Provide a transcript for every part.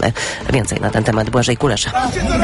Więcej na ten temat Błażej Kulesza.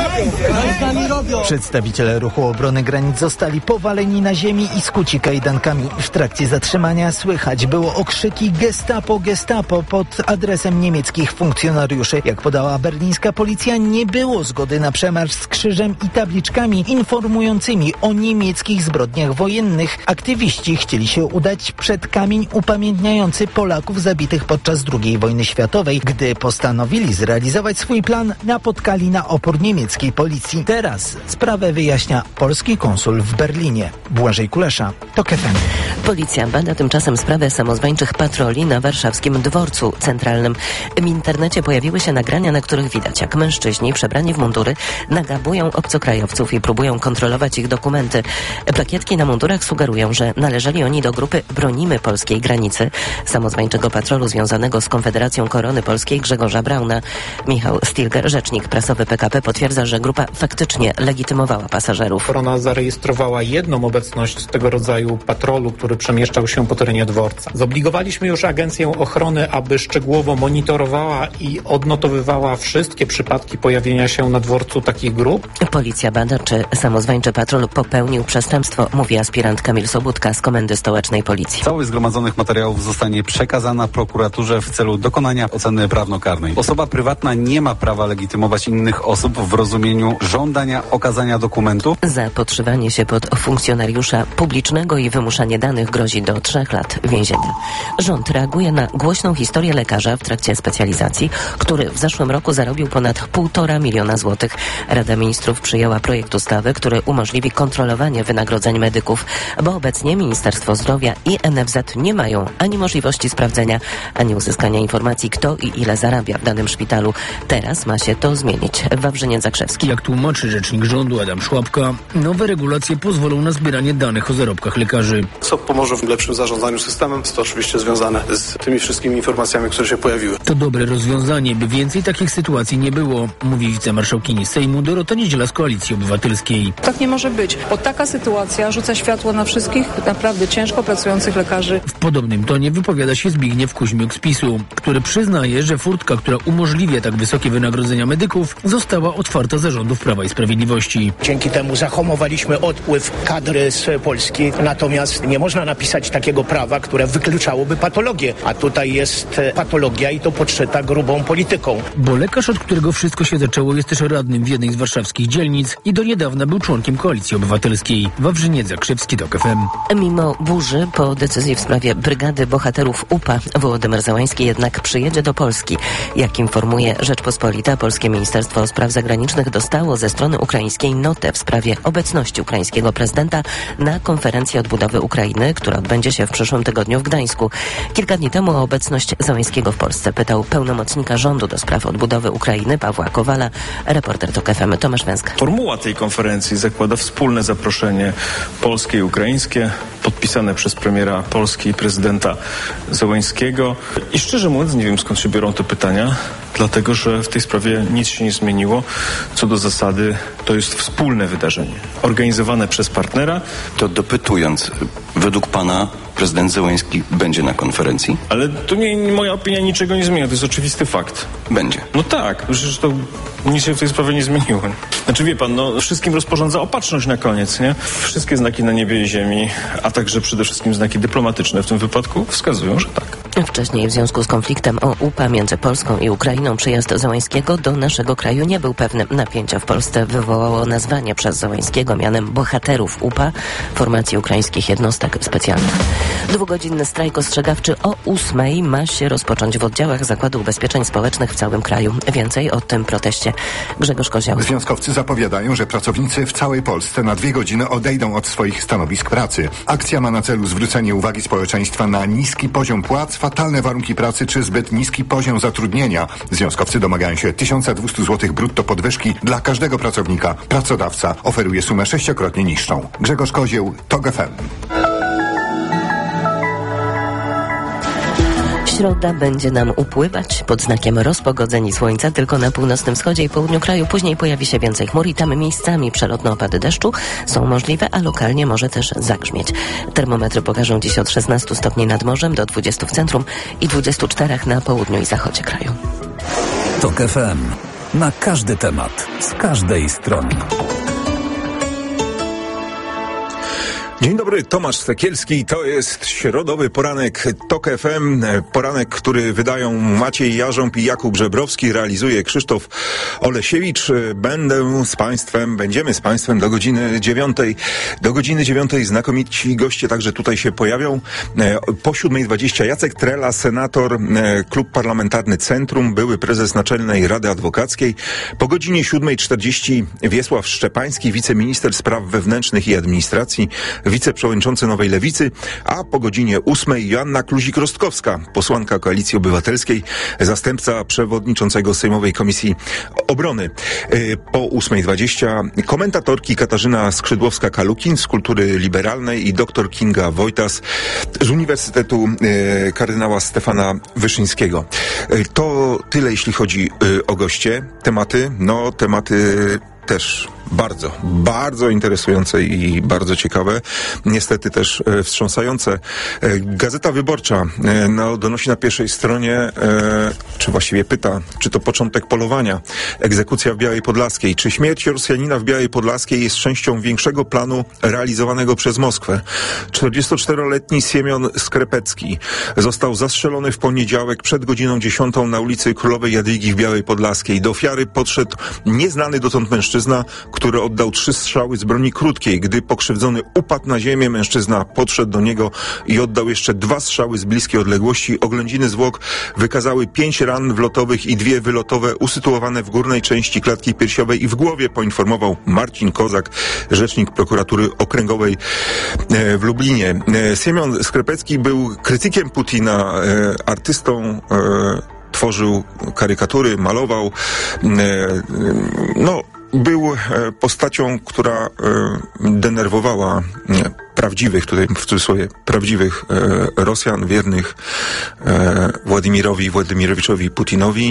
Przedstawiciele Ruchu Obrony Granic zostali powaleni na ziemi i skuci kajdankami. W trakcie zatrzymania słychać było okrzyki Gestapo, Gestapo pod adresem niemieckich funkcjonariuszy. Jak podała berlińska policja, nie było zgody na przemarsz z krzyżem i tabliczkami informującymi o niemieckich zbrodniach wojennych. Aktywiści chcieli się udać przed kamień upamiętniający Polaków zabitych podczas II wojny światowej. Gdy postanowili zrealizować swój plan, napotkali na opór niemieckiej policji. Teraz sprawę wyjaśnia polski konsul w Berlinie. Błażej Kulesza, TOK FM. Policja bada tymczasem sprawę samozwańczych patroli na warszawskim dworcu centralnym. W internecie pojawiły się nagrania, na których widać, jak mężczyźni przebrani w mundury nagabują obcokrajowców i próbują kontrolować ich dokumenty. Plakietki na mundurach sugerują, że należeli oni do grupy Bronimy Polskiej Granicy, samozwańczego patrolu związanego z Konfederacją Korony Polskiej Grzegorza Brauna. Michał Stilger, rzecznik prasowy PKP, potwierdza, że grupa faktycznie legitymowała pasażerów. Korona zarejestrowała jedną obecność tego rodzaju patrolu, który przemieszczał się po terenie dworca. Zobligowaliśmy już Agencję Ochrony, aby szczegółowo monitorowała i odnotowywała wszystkie przypadki pojawienia się na dworcu takich grup. Policja bada, czy samozwańczy patrol popełnił przestępstwo, mówi aspirant Kamil Sobudka z Komendy Stołecznej Policji. Całość zgromadzonych materiałów zostanie przekazana prokuraturze w celu dokonania oceny prawnokarnej. Osoba prywatna nie ma prawa legitymować innych osób w rozumieniu żądania okazania dokumentu. Za podszywanie się pod funkcjonariusza publicznego i wymuszanie danych grozi do 3 lat więzienia. Rząd reaguje na głośną historię lekarza w trakcie specjalizacji, który w zeszłym roku zarobił ponad 1,5 miliona złotych. Rada Ministrów przyjęła projekt ustawy, który umożliwi kontrolowanie wynagrodzeń medyków, bo obecnie Ministerstwo Zdrowia i NFZ nie mają ani możliwości sprawdzenia, ani uzyskania informacji, kto i ile zarabia w danym szpitalu. Teraz ma się to zmienić. Wawrzyniec Zakrzewski. Jak tłumaczy rzecznik rządu Adam Szłapka, nowe regulacje pozwolą na zbieranie danych o zarobkach lekarzy. Co pomoże w lepszym zarządzaniu systemem, jest to oczywiście związane z tymi wszystkimi informacjami, które się pojawiły. To dobre rozwiązanie, by więcej takich sytuacji nie było, mówi wicemarszałkini Sejmu Dorota Niedziela z Koalicji Obywatelskiej. Tak nie może być, bo taka sytuacja rzuca światło na wszystkich naprawdę ciężko pracujących lekarzy. W podobnym tonie wypowiada się Zbigniew Kuźmiuk z PiS-u, który przyznaje, że furtka, która umożliwia tak wysokie wynagrodzenia medyków, została otwarta za rządów Prawa i Sprawiedliwości. Dzięki temu zahamowaliśmy odpływ kadry z Polski, natomiast nie można napisać takiego prawa, które wykluczałoby patologię, a tutaj jest patologia i to podszyta grubą polityką. Bo lekarz, od którego wszystko się zaczęło, jest też radnym w jednej z warszawskich dzielnic i do niedawna był członkiem Koalicji Obywatelskiej. Wawrzyniec Zakrzewski, TOK FM. Mimo burzy po decyzji w sprawie Brygady Bohaterów UPA, Wołodymyr Zełański jednak przyjedzie do Polski. Jak informuje Rzeczpospolita, polskie Ministerstwo Spraw Zagranicznych dostało ze strony ukraińskiej notę w sprawie obecności ukraińskiego prezydenta na konferencji odbudowy Ukrainy, która odbędzie się w przyszłym tygodniu w Gdańsku. Kilka dni temu o obecność Zełańskiego w Polsce pytał pełnomocnika rządu do spraw odbudowy Ukrainy Pawła Kowala, reporter TOK FM Tomasz Węska. Formuła tej konferencji zakłada wspólne zaproszenie polskie i ukraińskie, podpisane przez premiera Polski i prezydenta Zełańskiego. I szczerze mówiąc nie wiem, skąd się biorą te pytania, dlatego że w tej sprawie nic się nie zmieniło. Co do zasady, to jest wspólne wydarzenie, organizowane przez partnera. To dopytując, według pana prezydent Zełański będzie na konferencji? Ale to moja opinia niczego nie zmienia, to jest oczywisty fakt. Będzie. No tak, przecież to nic się w tej sprawie nie zmieniło. Znaczy wie pan, wszystkim rozporządza opatrzność na koniec, nie? Wszystkie znaki na niebie i ziemi, a także przede wszystkim znaki dyplomatyczne w tym wypadku wskazują, że tak. Wcześniej w związku z konfliktem o UPA między Polską i Ukrainą przyjazd Zełańskiego do naszego kraju nie był pewny. Napięcia w Polsce wywołało nazwanie przez Zełańskiego mianem bohaterów UPA, formacji ukraińskich jednostek specjalnych. 2-godzinny strajk ostrzegawczy o 8:00 ma się rozpocząć w oddziałach Zakładu Ubezpieczeń Społecznych w całym kraju. Więcej o tym proteście Grzegorz Kozioł. Związkowcy zapowiadają, że pracownicy w całej Polsce na 2 godziny odejdą od swoich stanowisk pracy. Akcja ma na celu zwrócenie uwagi społeczeństwa na niski poziom płac, fatalne warunki pracy czy zbyt niski poziom zatrudnienia. Związkowcy domagają się 1200 zł brutto podwyżki dla każdego pracownika. Pracodawca oferuje sumę 6-krotnie niższą. Grzegorz Kozioł, TOK FM. Środa będzie nam upływać pod znakiem rozpogodzeń i słońca tylko na północnym wschodzie i południu kraju. Później pojawi się więcej chmur i tam miejscami przelotne opady deszczu są możliwe, a lokalnie może też zagrzmieć. Termometry pokażą dziś od 16 stopni nad morzem do 20 w centrum i 24 na południu i zachodzie kraju. TOK FM. Na każdy temat, z każdej strony. Dzień dobry, Tomasz Sekielski. To jest środowy poranek TOK FM. Poranek, który wydają Maciej Jarząb i Jakub Żebrowski. Realizuje Krzysztof Olesiewicz. Będziemy z Państwem do godziny 9. Do godziny 9 znakomici goście także tutaj się pojawią. Po 7:20 Jacek Trela, senator, Klub Parlamentarny Centrum, były prezes Naczelnej Rady Adwokackiej. Po godzinie 7:40 Wiesław Szczepański, wiceminister spraw wewnętrznych i administracji, wiceprzewodniczący Nowej Lewicy, a po godzinie 8 Joanna Kluzik-Rostkowska, posłanka Koalicji Obywatelskiej, zastępca przewodniczącego Sejmowej Komisji Obrony. Po 8:20 komentatorki Katarzyna Skrzydłowska-Kalukin z Kultury Liberalnej i dr Kinga Wojtas z Uniwersytetu kardynała Stefana Wyszyńskiego. To tyle, jeśli chodzi o goście. Tematy też bardzo interesujące i bardzo ciekawe. Niestety też wstrząsające. Gazeta Wyborcza donosi na pierwszej stronie, czy właściwie pyta, czy to początek polowania. Egzekucja w Białej Podlaskiej. Czy śmierć Rosjanina w Białej Podlaskiej jest częścią większego planu realizowanego przez Moskwę? 44-letni Siemion Skrepecki został zastrzelony w poniedziałek przed godziną 10 na ulicy Królowej Jadwigi w Białej Podlaskiej. Do ofiary podszedł nieznany dotąd mężczyzna, który oddał 3 strzały z broni krótkiej. Gdy pokrzywdzony upadł na ziemię, mężczyzna podszedł do niego i oddał jeszcze 2 strzały z bliskiej odległości. Oględziny zwłok wykazały 5 ran wlotowych i 2 wylotowe usytuowane w górnej części klatki piersiowej i w głowie, poinformował Marcin Kozak, rzecznik prokuratury okręgowej w Lublinie. Siemion Skrepecki był krytykiem Putina, artystą, tworzył karykatury, malował, był postacią, która denerwowała prawdziwych, tutaj w cudzysłowie, prawdziwych Rosjan, wiernych Władimirowiczowi Putinowi.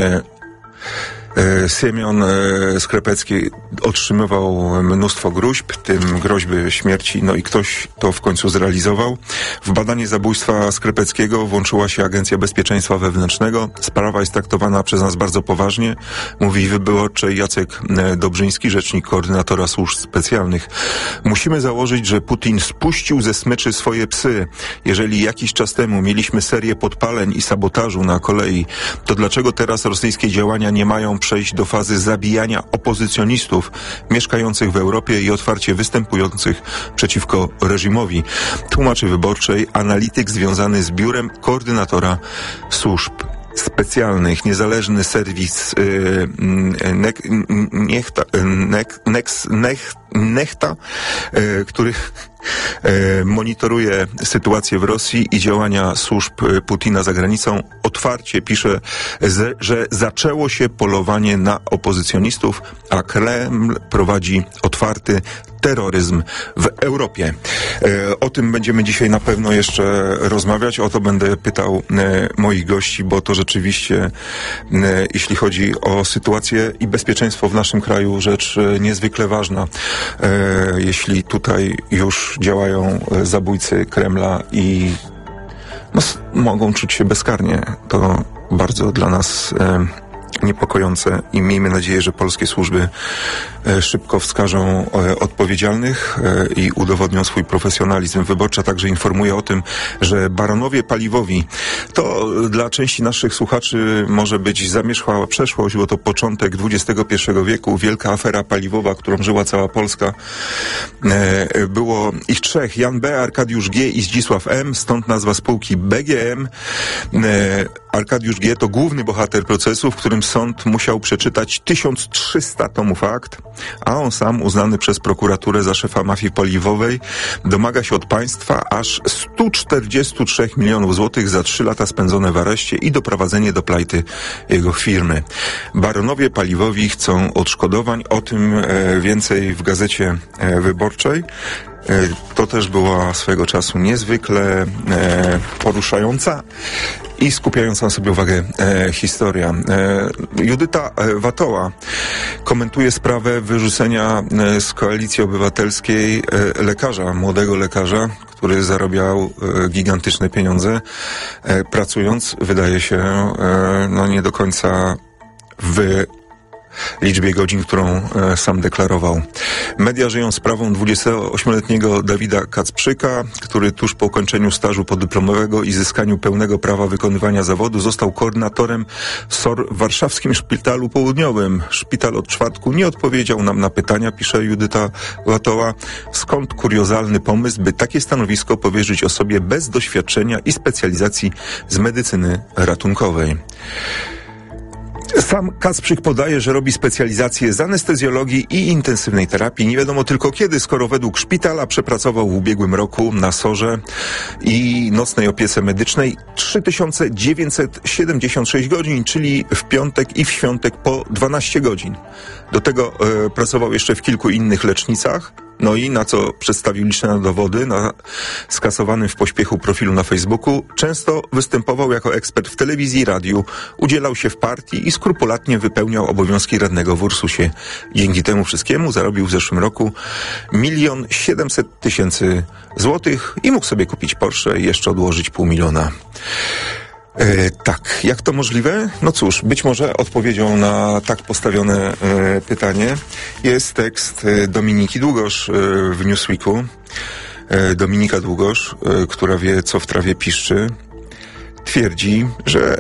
Siemion Skrepecki otrzymywał mnóstwo gruźb, w tym groźby śmierci, i ktoś to w końcu zrealizował. W badanie zabójstwa Skrepeckiego włączyła się Agencja Bezpieczeństwa Wewnętrznego. Sprawa jest traktowana przez nas bardzo poważnie, mówi wyborczy Jacek Dobrzyński, rzecznik koordynatora służb specjalnych. Musimy założyć, że Putin spuścił ze smyczy swoje psy. Jeżeli jakiś czas temu mieliśmy serię podpaleń i sabotażu na kolei, to dlaczego teraz rosyjskie działania nie mają przejść do fazy zabijania opozycjonistów mieszkających w Europie i otwarcie występujących przeciwko reżimowi? Tłumaczy Wyborczej analityk związany z biurem koordynatora służb specjalnych, niezależny serwis Nechta, który monitoruje sytuację w Rosji i działania służb Putina za granicą. Otwarcie pisze, że zaczęło się polowanie na opozycjonistów, a Kreml prowadzi otwarty terroryzm w Europie. O tym będziemy dzisiaj na pewno jeszcze rozmawiać. O to będę pytał moich gości, bo to rzeczywiście, jeśli chodzi o sytuację i bezpieczeństwo w naszym kraju, rzecz niezwykle ważna. Jeśli tutaj już działają zabójcy Kremla i mogą czuć się bezkarnie, to bardzo dla nas niepokojące i miejmy nadzieję, że polskie służby szybko wskażą odpowiedzialnych i udowodnią swój profesjonalizm. Wyborcza także informuje o tym, że baronowie paliwowi to dla części naszych słuchaczy może być zamierzchła przeszłość, bo to początek XXI wieku, wielka afera paliwowa, którą żyła cała Polska. Było ich 3, Jan B., Arkadiusz G. i Zdzisław M., stąd nazwa spółki BGM. Arkadiusz G. to główny bohater procesu, w którym sąd musiał przeczytać 1300 tomów akt, a on sam, uznany przez prokuraturę za szefa mafii paliwowej, domaga się od państwa aż 143 milionów złotych za 3 lata spędzone w areszcie i doprowadzenie do plajty jego firmy. Baronowie paliwowi chcą odszkodowań. O tym więcej w Gazecie Wyborczej. To też była swego czasu niezwykle poruszająca i skupiająca na sobie uwagę historia. Judyta Watoła komentuje sprawę wyrzucenia z Koalicji Obywatelskiej lekarza, młodego lekarza, który zarabiał gigantyczne pieniądze, pracując, wydaje się, nie do końca w liczbie godzin, którą sam deklarował. Media żyją sprawą 28-letniego Dawida Kacprzyka, który tuż po ukończeniu stażu podyplomowego i zyskaniu pełnego prawa wykonywania zawodu został koordynatorem SOR w warszawskim Szpitalu Południowym. Szpital od czwartku nie odpowiedział nam na pytania, pisze Judyta Łatoła. Skąd kuriozalny pomysł, by takie stanowisko powierzyć osobie bez doświadczenia i specjalizacji z medycyny ratunkowej? Sam Kacprzyk podaje, że robi specjalizację z anestezjologii i intensywnej terapii. Nie wiadomo tylko kiedy, skoro według szpitala przepracował w ubiegłym roku na SOR-ze i nocnej opiece medycznej 3976 godzin, czyli w piątek i w świątek po 12 godzin. Do tego pracował jeszcze w kilku innych lecznicach. No i na co przedstawił liczne dowody na skasowanym w pośpiechu profilu na Facebooku, często występował jako ekspert w telewizji, radiu, udzielał się w partii i skrupulatnie wypełniał obowiązki radnego w Ursusie. Dzięki temu wszystkiemu zarobił w zeszłym roku 1 700 000 złotych i mógł sobie kupić Porsche i jeszcze odłożyć 500 000. Tak, jak to możliwe? No cóż, być może odpowiedzią na tak postawione pytanie jest tekst Dominiki Długosz w Newsweeku. Dominika Długosz, która wie, co w trawie piszczy, twierdzi, że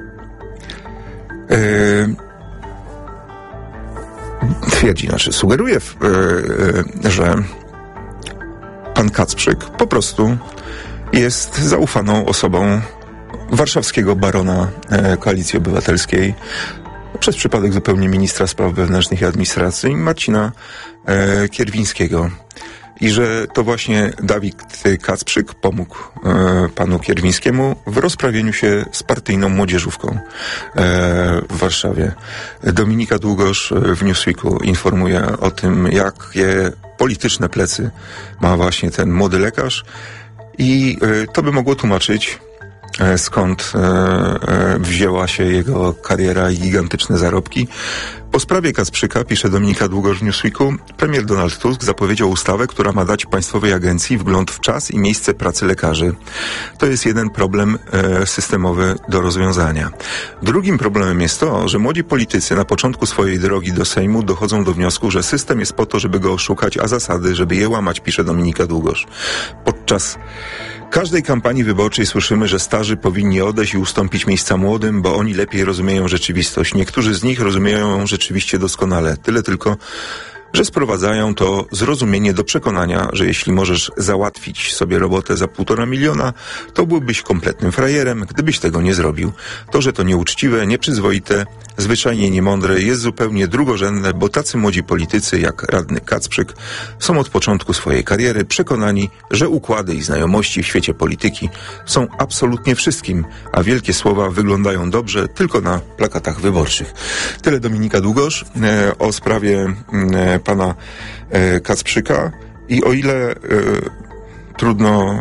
sugeruje, że pan Kacprzyk po prostu jest zaufaną osobą warszawskiego barona Koalicji Obywatelskiej, przez przypadek zupełnie ministra spraw wewnętrznych i administracji Marcina Kierwińskiego. I że to właśnie Dawid Kacprzyk pomógł panu Kierwińskiemu w rozprawieniu się z partyjną młodzieżówką w Warszawie. Dominika Długosz w Newsweeku informuje o tym, jakie polityczne plecy ma właśnie ten młody lekarz i to by mogło tłumaczyć, skąd wzięła się jego kariera i gigantyczne zarobki. Po sprawie Kacprzyka, pisze Dominika Długosz w Newsweeku, premier Donald Tusk zapowiedział ustawę, która ma dać Państwowej Agencji wgląd w czas i miejsce pracy lekarzy. To jest jeden problem systemowy do rozwiązania. Drugim problemem jest to, że młodzi politycy na początku swojej drogi do Sejmu dochodzą do wniosku, że system jest po to, żeby go oszukać, a zasady, żeby je łamać, pisze Dominika Długosz. Podczas każdej kampanii wyborczej słyszymy, że starzy powinni odejść i ustąpić miejsca młodym, bo oni lepiej rozumieją rzeczywistość. Niektórzy z nich rozumieją ją rzeczywiście doskonale. Tyle tylko, że sprowadzają to zrozumienie do przekonania, że jeśli możesz załatwić sobie robotę za 1,5 miliona, to byłbyś kompletnym frajerem, gdybyś tego nie zrobił. To, że to nieuczciwe, nieprzyzwoite, zwyczajnie niemądre, jest zupełnie drugorzędne, bo tacy młodzi politycy jak radny Kacprzyk są od początku swojej kariery przekonani, że układy i znajomości w świecie polityki są absolutnie wszystkim, a wielkie słowa wyglądają dobrze tylko na plakatach wyborczych. Tyle Dominika Długosz o sprawie pana Kacprzyka i o ile trudno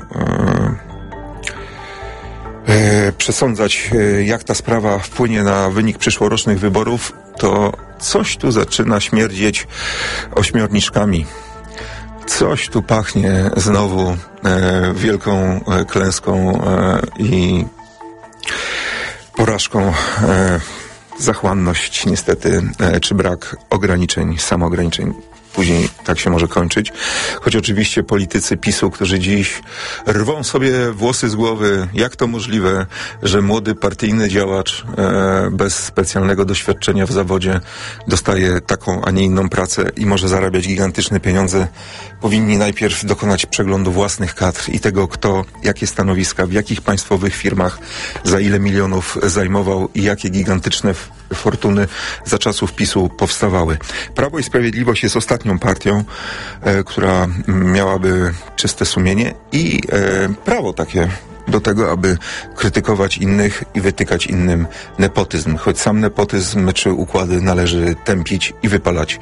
przesądzać, jak ta sprawa wpłynie na wynik przyszłorocznych wyborów, to coś tu zaczyna śmierdzieć ośmiorniczkami. Coś tu pachnie znowu wielką klęską i porażką. Zachłanność niestety, czy brak ograniczeń, samoograniczeń. Później tak się może kończyć. Choć oczywiście politycy PiS-u, którzy dziś rwą sobie włosy z głowy, jak to możliwe, że młody partyjny działacz bez specjalnego doświadczenia w zawodzie dostaje taką, a nie inną pracę i może zarabiać gigantyczne pieniądze, powinni najpierw dokonać przeglądu własnych kadr i tego, kto, jakie stanowiska, w jakich państwowych firmach, za ile milionów zajmował i jakie gigantyczne fortuny za czasów PiS-u powstawały. Prawo i Sprawiedliwość jest ostatnią partią, która miałaby czyste sumienie i prawo takie do tego, aby krytykować innych i wytykać innym nepotyzm. Choć sam nepotyzm czy układy należy tępić i wypalać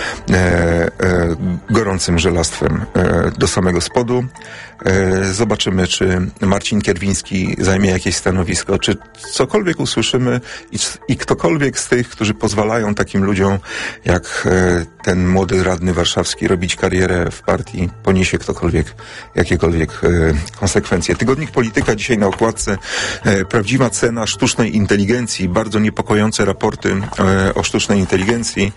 gorącym żelastwem do samego spodu. Zobaczymy, czy Marcin Kierwiński zajmie jakieś stanowisko, czy cokolwiek usłyszymy i ktokolwiek z tych, którzy pozwalają takim ludziom jak ten młody radny warszawski robić karierę w partii, poniesie ktokolwiek jakiekolwiek konsekwencje. Tygodnik Polityka dzisiaj na okładce prawdziwa cena sztucznej inteligencji, bardzo niepokojące raporty o sztucznej inteligencji.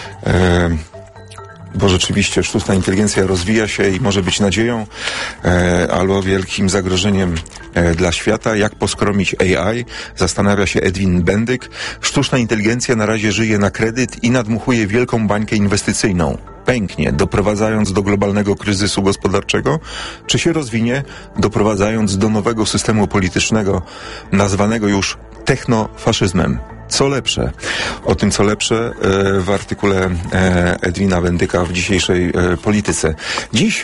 Bo rzeczywiście sztuczna inteligencja rozwija się i może być nadzieją albo wielkim zagrożeniem dla świata. Jak poskromić AI? Zastanawia się Edwin Bendyk. Sztuczna inteligencja na razie żyje na kredyt i nadmuchuje wielką bańkę inwestycyjną. Pęknie, doprowadzając do globalnego kryzysu gospodarczego, czy się rozwinie, doprowadzając do nowego systemu politycznego, nazwanego już technofaszyzmem. Co lepsze? O tym, co lepsze, w artykule Edwina Bendyka w dzisiejszej Polityce. Dziś,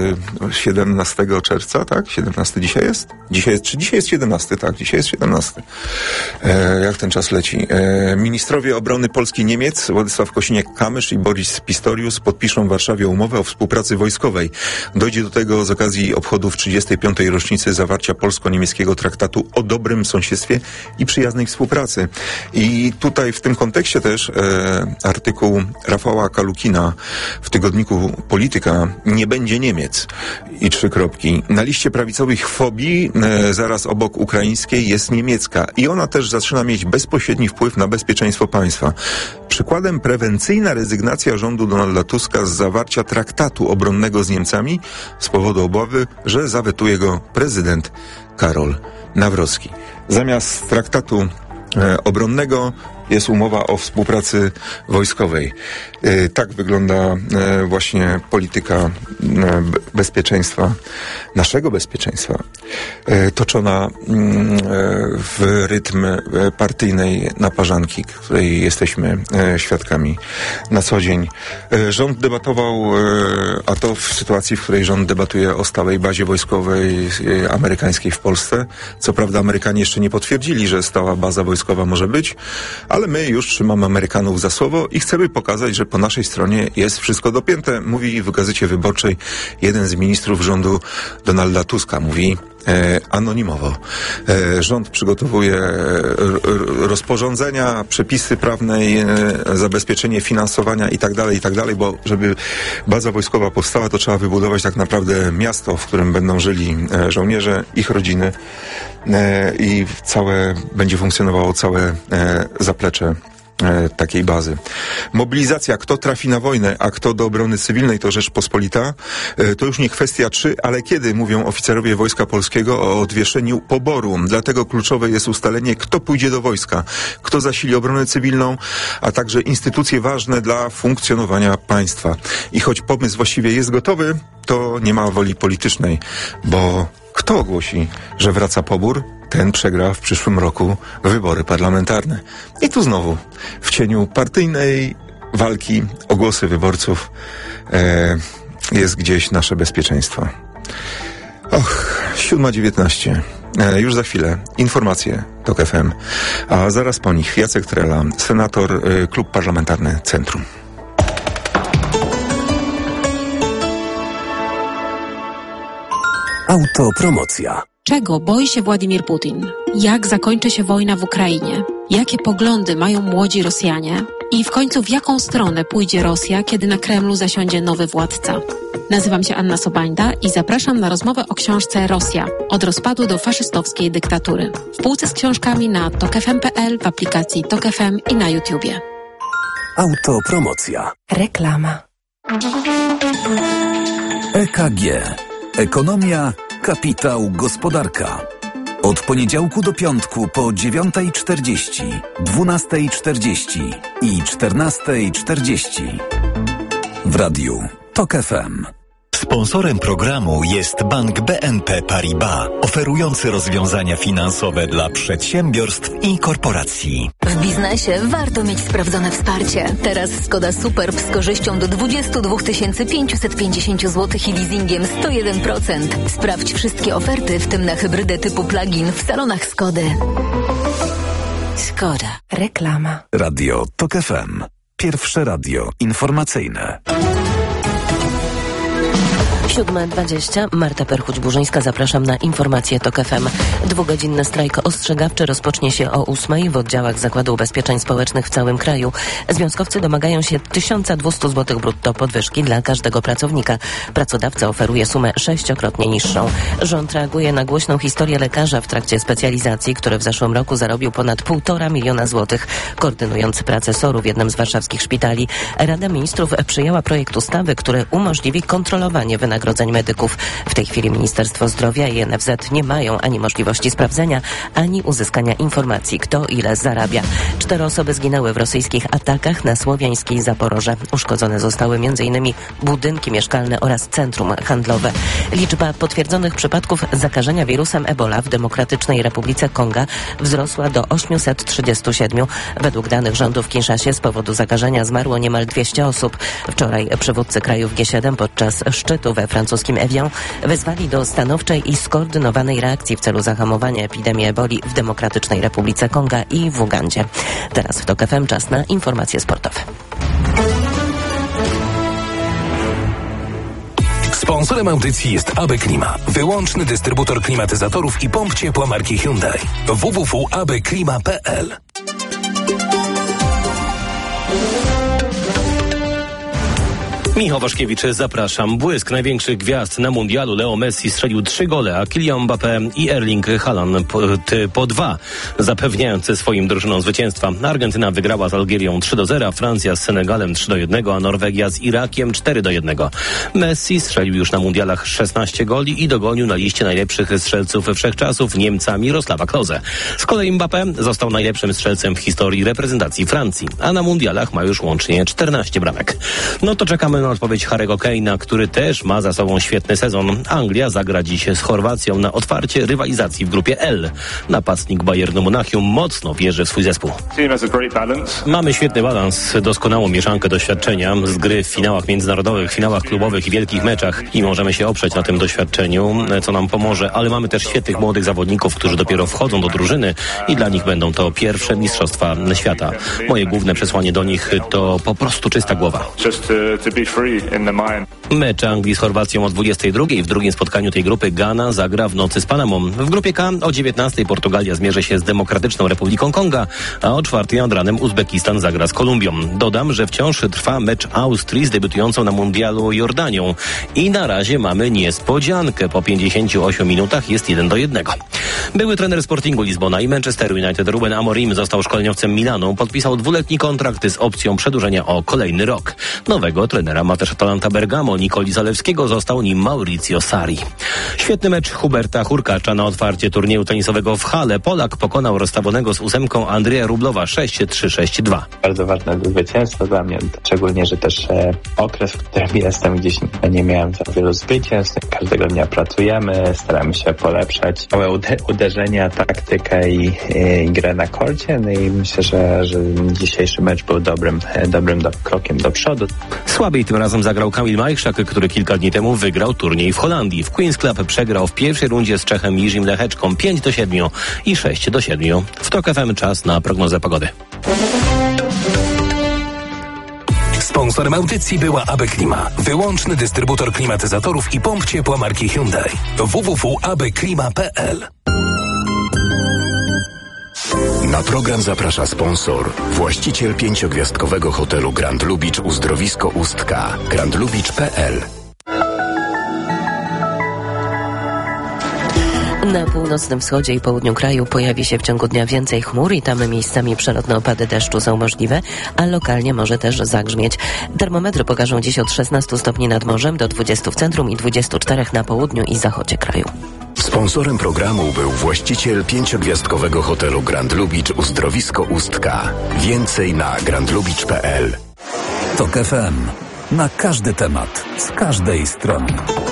17 czerwca, tak? 17 dzisiaj jest? Dzisiaj jest 17? Tak, dzisiaj jest 17. Jak ten czas leci? Ministrowie obrony Polski i Niemiec, Władysław Kosiniak-Kamysz i Boris Pistorius podpiszą w Warszawie umowę o współpracy wojskowej. Dojdzie do tego z okazji obchodów 35. rocznicy zawarcia polsko-niemieckiego traktatu o dobrym sąsiedztwie i przyjaznej współpracy. I tutaj w tym kontekście też artykuł Rafała Kalukina w tygodniku Polityka nie będzie Niemiec i 3 kropki. Na liście prawicowych fobii zaraz obok ukraińskiej jest niemiecka i ona też zaczyna mieć bezpośredni wpływ na bezpieczeństwo państwa. Przykładem prewencyjna rezygnacja rządu Donalda Tuska z zawarcia traktatu obronnego z Niemcami z powodu obawy, że zawetuje go prezydent Karol Nawrocki. Zamiast traktatu obronnego jest umowa o współpracy wojskowej. Tak wygląda właśnie polityka bezpieczeństwa, naszego bezpieczeństwa, toczona w rytm partyjnej naparzanki, której jesteśmy świadkami na co dzień. Rząd debatował, a to w sytuacji, w której rząd debatuje o stałej bazie wojskowej amerykańskiej w Polsce. Co prawda Amerykanie jeszcze nie potwierdzili, że stała baza wojskowa może być, ale my już trzymamy Amerykanów za słowo i chcemy pokazać, że po naszej stronie jest wszystko dopięte. Mówi w Gazecie Wyborczej jeden z ministrów rządu Donalda Tuska. Mówi anonimowo. Rząd przygotowuje rozporządzenia, przepisy prawne, zabezpieczenie finansowania i tak dalej, bo żeby baza wojskowa powstała, to trzeba wybudować tak naprawdę miasto, w którym będą żyli żołnierze, ich rodziny i będzie funkcjonowało całe zaplecze takiej bazy. Mobilizacja, kto trafi na wojnę, a kto do obrony cywilnej, to rzecz pospolita. To już nie kwestia czy, ale kiedy, mówią oficerowie Wojska Polskiego o odwieszeniu poboru. Dlatego kluczowe jest ustalenie, kto pójdzie do wojska, kto zasili obronę cywilną, a także instytucje ważne dla funkcjonowania państwa. I choć pomysł właściwie jest gotowy, to nie ma woli politycznej, bo kto ogłosi, że wraca pobór? Ten przegra w przyszłym roku wybory parlamentarne. I tu znowu, w cieniu partyjnej walki o głosy wyborców jest gdzieś nasze bezpieczeństwo. 7:19. Już za chwilę informacje TOK FM, a zaraz po nich Jacek Trela, senator, Klub Parlamentarny Centrum. Autopromocja. Czego boi się Władimir Putin? Jak zakończy się wojna w Ukrainie? Jakie poglądy mają młodzi Rosjanie? I w końcu w jaką stronę pójdzie Rosja, kiedy na Kremlu zasiądzie nowy władca? Nazywam się Anna Sobańda i zapraszam na rozmowę o książce Rosja – od rozpadu do faszystowskiej dyktatury. W półce z książkami na tokfm.pl, w aplikacji TOK FM i na YouTubie. Autopromocja. Reklama. EKG. Ekonomia, kapitał, gospodarka. Od poniedziałku do piątku po 9:40, 12:40 i 14:40. W radiu TOK FM. Sponsorem programu jest Bank BNP Paribas, oferujący rozwiązania finansowe dla przedsiębiorstw i korporacji. W biznesie warto mieć sprawdzone wsparcie. Teraz Skoda Superb z korzyścią do 22 550 zł i leasingiem 101%. Sprawdź wszystkie oferty, w tym na hybrydę typu plug-in w salonach Skody. Skoda. Reklama. Radio TOK FM. Pierwsze radio informacyjne. 7:20. Marta Perchuć-Burzyńska, zapraszam na informacje TOK FM. 2-godzinny strajk ostrzegawczy rozpocznie się o 8:00 w oddziałach Zakładu Ubezpieczeń Społecznych w całym kraju. Związkowcy domagają się 1200 zł brutto podwyżki dla każdego pracownika. Pracodawca oferuje sumę 6-krotnie niższą. Rząd reaguje na głośną historię lekarza w trakcie specjalizacji, który w zeszłym roku zarobił ponad 1,5 miliona złotych. Koordynując pracę SOR-u w jednym z warszawskich szpitali, Rada Ministrów przyjęła projekt ustawy, który umożliwi kontrolowanie wynagrodzeń medyków. W tej chwili Ministerstwo Zdrowia i NFZ nie mają ani możliwości sprawdzenia, ani uzyskania informacji, kto ile zarabia. 4 osoby zginęły w rosyjskich atakach na Słowiańskie i Zaporoże. Uszkodzone zostały m.in. budynki mieszkalne oraz centrum handlowe. Liczba potwierdzonych przypadków zakażenia wirusem Ebola w Demokratycznej Republice Konga wzrosła do 837. Według danych rządu w Kinszasie z powodu zakażenia zmarło niemal 200 osób. Wczoraj przywódcy krajów G7 podczas szczytu we francuskim Evian wezwali do stanowczej i skoordynowanej reakcji w celu zahamowania epidemii Eboli w Demokratycznej Republice Konga i w Ugandzie. Teraz w TOK FM czas na informacje sportowe. Sponsorem audycji jest AB Klima, wyłączny dystrybutor klimatyzatorów i pomp ciepła marki Hyundai. www.abklima.pl. Michał Waszkiewicz, zapraszam. Błysk największych gwiazd na mundialu. Leo Messi strzelił 3 gole, a Kylian Mbappé i Erling Haaland po 2, zapewniając swoim drużynom zwycięstwa. Argentyna wygrała z Algierią 3-0, Francja z Senegalem 3-1, a Norwegia z Irakiem 4-1. Messi strzelił już na mundialach 16 goli i dogonił na liście najlepszych strzelców wszechczasów Niemca Mirosława Klose. Z kolei Mbappé został najlepszym strzelcem w historii reprezentacji Francji, a na mundialach ma już łącznie 14 bramek. No to czekamy na odpowiedź Harry'ego Kane'a, który też ma za sobą świetny sezon. Anglia zagra dziś z Chorwacją na otwarcie rywalizacji w grupie L. Napastnik Bayernu Monachium mocno wierzy w swój zespół. Mamy świetny balans, doskonałą mieszankę doświadczenia z gry w finałach międzynarodowych, finałach klubowych i wielkich meczach i możemy się oprzeć na tym doświadczeniu, co nam pomoże, ale mamy też świetnych młodych zawodników, którzy dopiero wchodzą do drużyny i dla nich będą to pierwsze mistrzostwa świata. Moje główne przesłanie do nich to po prostu czysta głowa. Mecz Anglii z Chorwacją o 22:00. W drugim spotkaniu tej grupy Ghana zagra w nocy z Panamą. W grupie K o 19:00 Portugalia zmierzy się z Demokratyczną Republiką Konga, a o 4:00 nad ranem Uzbekistan zagra z Kolumbią. Dodam, że wciąż trwa mecz Austrii z debiutującą na mundialu Jordanią. I na razie mamy niespodziankę. Po 58 minutach jest 1-1. Były trener Sportingu Lizbona i Manchesteru United Ruben Amorim został szkoleniowcem Milanu. Podpisał 2-letni kontrakt z opcją przedłużenia o kolejny rok. Nowego trenera ma też Atalanta Bergamo. Nikoli Zalewskiego został nim Maurizio Sarri. Świetny mecz Huberta Hurkacza na otwarcie turnieju tenisowego w Halle. Polak pokonał rozstawionego z 8 Andrzeja Rublowa 6-3, 6-2. Bardzo ważne zwycięstwo dla mnie, szczególnie, że też okres, w którym jestem, gdzieś nie miałem za wielu zwycięstw. Każdego dnia pracujemy, staramy się polepszać małe uderzenia, taktykę i grę na korcie. No i myślę, że dzisiejszy mecz był dobrym krokiem do przodu. Słabiej tym razem zagrał Kamil Majchrzak, który kilka dni temu wygrał turniej w Holandii. W Queen's Club przegrał w pierwszej rundzie z Czechem Jiřím Lehečką 5-7 i 6-7. W TOK FM czas na prognozę pogody. Sponsorem audycji była AB Klima, wyłączny dystrybutor klimatyzatorów i pomp ciepła marki Hyundai. www.abklima.pl. Na program zaprasza sponsor, właściciel 5-gwiazdkowego hotelu Grand Lubicz Uzdrowisko Ustka, grandlubicz.pl. Na północnym wschodzie i południu kraju pojawi się w ciągu dnia więcej chmur i tam miejscami przelotne opady deszczu są możliwe, a lokalnie może też zagrzmieć. Termometry pokażą dziś od 16 stopni nad morzem do 20 w centrum i 24 na południu i zachodzie kraju. Sponsorem programu był właściciel 5-gwiazdkowego hotelu Grand Lubicz Uzdrowisko Ustka. Więcej na grandlubicz.pl. TOK FM. Na każdy temat, z każdej strony.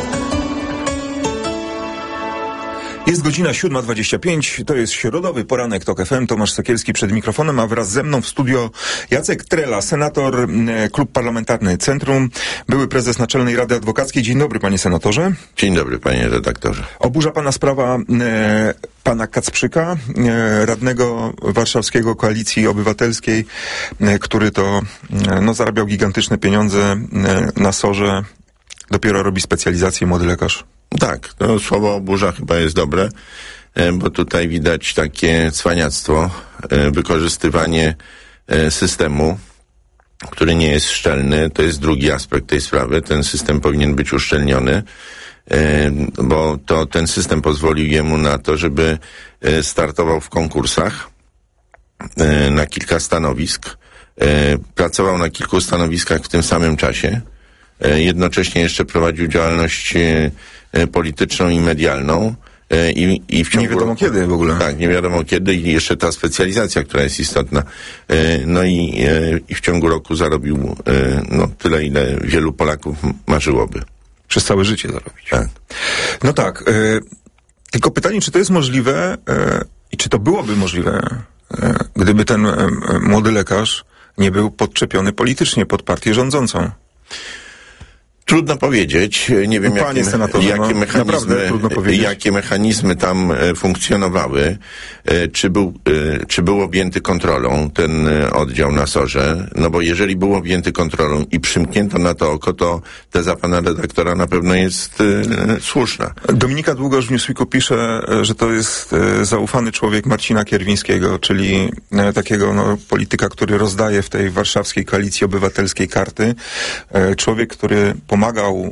Jest godzina 7:25, to jest środowy poranek TOK FM, Tomasz Sekielski przed mikrofonem, a wraz ze mną w studio Jacek Trela, senator, Klub Parlamentarny Centrum, były prezes Naczelnej Rady Adwokackiej. Dzień dobry, panie senatorze. Dzień dobry, panie redaktorze. Oburza pana sprawa pana Kacprzyka, radnego warszawskiego Koalicji Obywatelskiej, który to zarabiał gigantyczne pieniądze na SOR-ze dopiero robi specjalizację młody lekarz. Tak, to słowo burza chyba jest dobre, bo tutaj widać takie cwaniactwo, wykorzystywanie systemu, który nie jest szczelny. To jest drugi aspekt tej sprawy. Ten system powinien być uszczelniony, bo to ten system pozwolił jemu na to, żeby startował w konkursach na kilka stanowisk. Pracował na kilku stanowiskach w tym samym czasie. Jednocześnie jeszcze prowadził działalność polityczną i medialną. I w ciągu nie wiadomo kiedy w ogóle. Tak, nie wiadomo kiedy i jeszcze ta specjalizacja, która jest istotna. No i w ciągu roku zarobił tyle, ile wielu Polaków marzyłoby. Przez całe życie zarobić. Tak. No tak. Tylko pytanie, czy to jest możliwe i czy to byłoby możliwe, gdyby ten młody lekarz nie był podczepiony politycznie pod partię rządzącą? Trudno powiedzieć. Nie wiem, jakie mechanizmy tam funkcjonowały. Czy był objęty kontrolą ten oddział na SOR-ze? No bo jeżeli był objęty kontrolą i przymknięto na to oko, to teza pana redaktora na pewno jest słuszna. Dominika Długosz w Newsweeku pisze, że to jest zaufany człowiek Marcina Kierwińskiego, czyli takiego polityka, który rozdaje w tej warszawskiej Koalicji Obywatelskiej karty. Człowiek, który pomagał,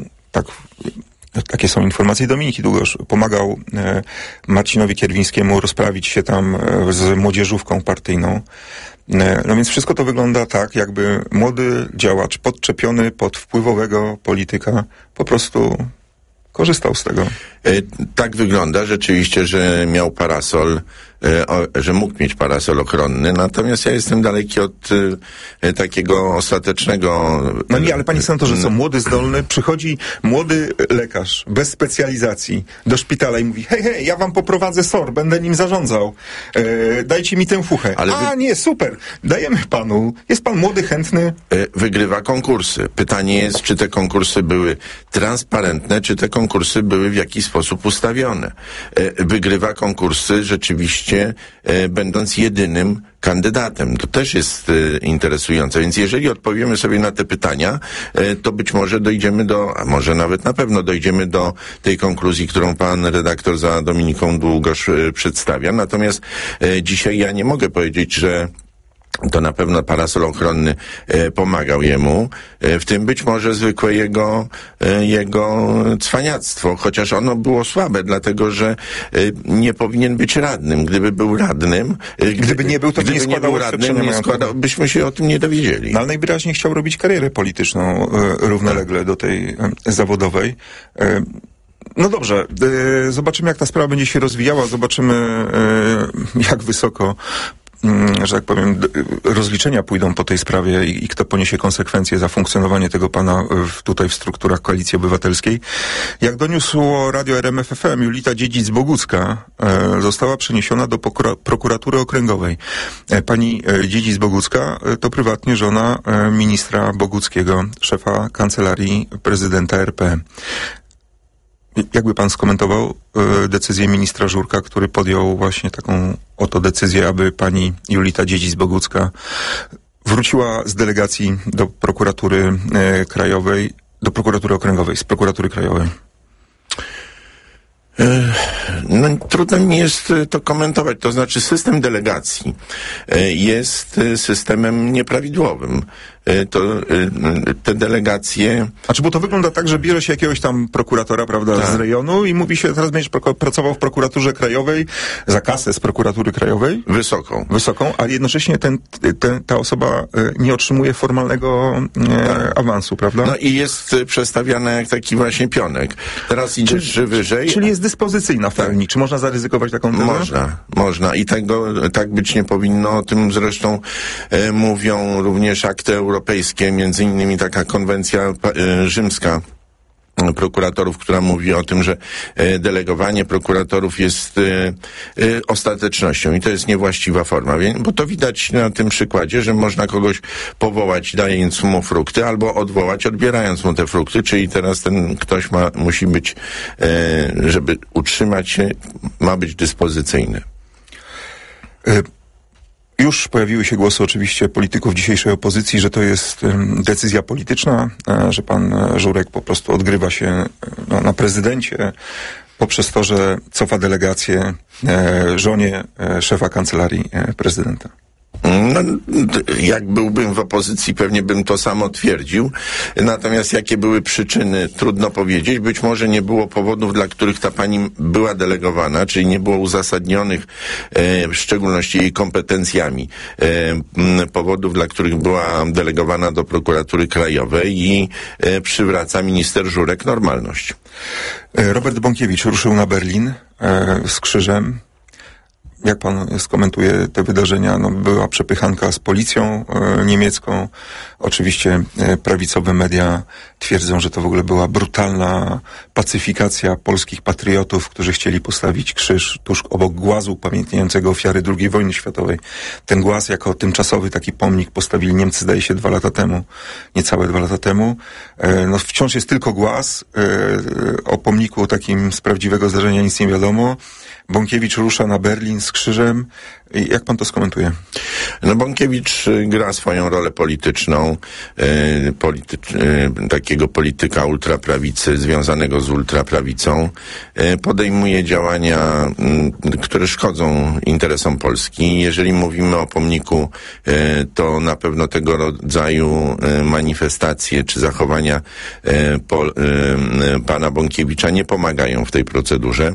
takie są informacje Dominiki Długosz, pomagał Marcinowi Kierwińskiemu rozprawić się tam z młodzieżówką partyjną. No więc wszystko to wygląda tak, jakby młody działacz podczepiony pod wpływowego polityka po prostu korzystał z tego. Tak wygląda rzeczywiście, że miał parasol, że mógł mieć parasol ochronny, natomiast ja jestem daleki od takiego ostatecznego... No nie, ale panie senatorze, co młody, zdolny, przychodzi młody lekarz bez specjalizacji do szpitala i mówi: hej, ja wam poprowadzę SOR, będę nim zarządzał, dajcie mi tę fuchę. Nie, super, dajemy panu, jest pan młody, chętny. Wygrywa konkursy. Pytanie jest, czy te konkursy były transparentne, czy te konkursy były w jakiś sposób ustawione. Wygrywa konkursy rzeczywiście będąc jedynym kandydatem. To też jest interesujące. Więc jeżeli odpowiemy sobie na te pytania, to być może dojdziemy a może nawet na pewno dojdziemy do tej konkluzji, którą pan redaktor za Dominiką Długosz przedstawia. Natomiast dzisiaj ja nie mogę powiedzieć, że to na pewno parasol ochronny pomagał jemu, w tym być może zwykłe jego cwaniactwo, chociaż ono było słabe, dlatego że nie powinien być radnym. Gdyby był radnym, gdyby nie był, to nie składał radnym, byśmy się o tym nie dowiedzieli. No, ale najwyraźniej chciał robić karierę polityczną równolegle do tej zawodowej. No dobrze, zobaczymy, jak ta sprawa będzie się rozwijała, zobaczymy, jak wysoko, że tak powiem, rozliczenia pójdą po tej sprawie i kto poniesie konsekwencje za funkcjonowanie tego pana tutaj w strukturach Koalicji Obywatelskiej. Jak doniósło radio RMF FM, Julita Dziedzic-Bogucka została przeniesiona do prokuratury okręgowej. Pani Dziedzic-Bogucka to prywatnie żona ministra Boguckiego, szefa Kancelarii Prezydenta RP. Jakby pan skomentował decyzję ministra Żurka, który podjął właśnie taką oto decyzję, aby pani Julita Dziedzic-Bogucka wróciła z delegacji do prokuratury krajowej, do prokuratury okręgowej, z prokuratury krajowej? No, trudno mi jest to komentować. To znaczy, system delegacji jest systemem nieprawidłowym. Te delegacje... Bo to wygląda tak, że bierze się jakiegoś tam prokuratora, prawda, z rejonu i mówi się, teraz będziesz pracował w prokuraturze krajowej za kasę z prokuratury krajowej. Wysoką, ale jednocześnie ta osoba nie otrzymuje formalnego awansu, prawda? No i jest przestawiana jak taki właśnie pionek. Teraz idziesz wyżej. Czyli jest dyspozycyjna w pełni. Czy można zaryzykować taką tezę? Można. I tak być nie powinno. O tym zresztą mówią również akty europejskie, między innymi taka konwencja rzymska prokuratorów, która mówi o tym, że delegowanie prokuratorów jest ostatecznością i to jest niewłaściwa forma. Bo to widać na tym przykładzie, że można kogoś powołać, dając mu frukty, albo odwołać, odbierając mu te frukty, czyli teraz ten ktoś musi być, żeby utrzymać się, ma być dyspozycyjny. Już pojawiły się głosy oczywiście polityków dzisiejszej opozycji, że to jest decyzja polityczna, że pan Żurek po prostu odgrywa się na prezydencie poprzez to, że cofa delegację żonie szefa kancelarii prezydenta. No, jak byłbym w opozycji, pewnie bym to samo twierdził. Natomiast jakie były przyczyny, trudno powiedzieć. Być może nie było powodów, dla których ta pani była delegowana, czyli nie było uzasadnionych, w szczególności jej kompetencjami, powodów, dla których była delegowana do prokuratury krajowej i przywraca minister Żurek normalność. Robert Bąkiewicz ruszył na Berlin z krzyżem. Jak pan skomentuje te wydarzenia? No, była przepychanka z policją niemiecką. Oczywiście prawicowe media twierdzą, że to w ogóle była brutalna pacyfikacja polskich patriotów, którzy chcieli postawić krzyż tuż obok głazu upamiętniającego ofiary II wojny światowej. Ten głaz jako tymczasowy taki pomnik postawili Niemcy, zdaje się, 2 lata temu. Niecałe 2 lata temu. No, wciąż jest tylko głaz. O pomniku takim z prawdziwego zdarzenia nic nie wiadomo. Bąkiewicz rusza na Berlin z krzyżem. Jak pan to skomentuje? No, Bąkiewicz gra swoją rolę polityczną, takiego polityka ultraprawicy, związanego z ultraprawicą. Podejmuje działania, które szkodzą interesom Polski. Jeżeli mówimy o pomniku, to na pewno tego rodzaju manifestacje czy zachowania pana Bąkiewicza nie pomagają w tej procedurze.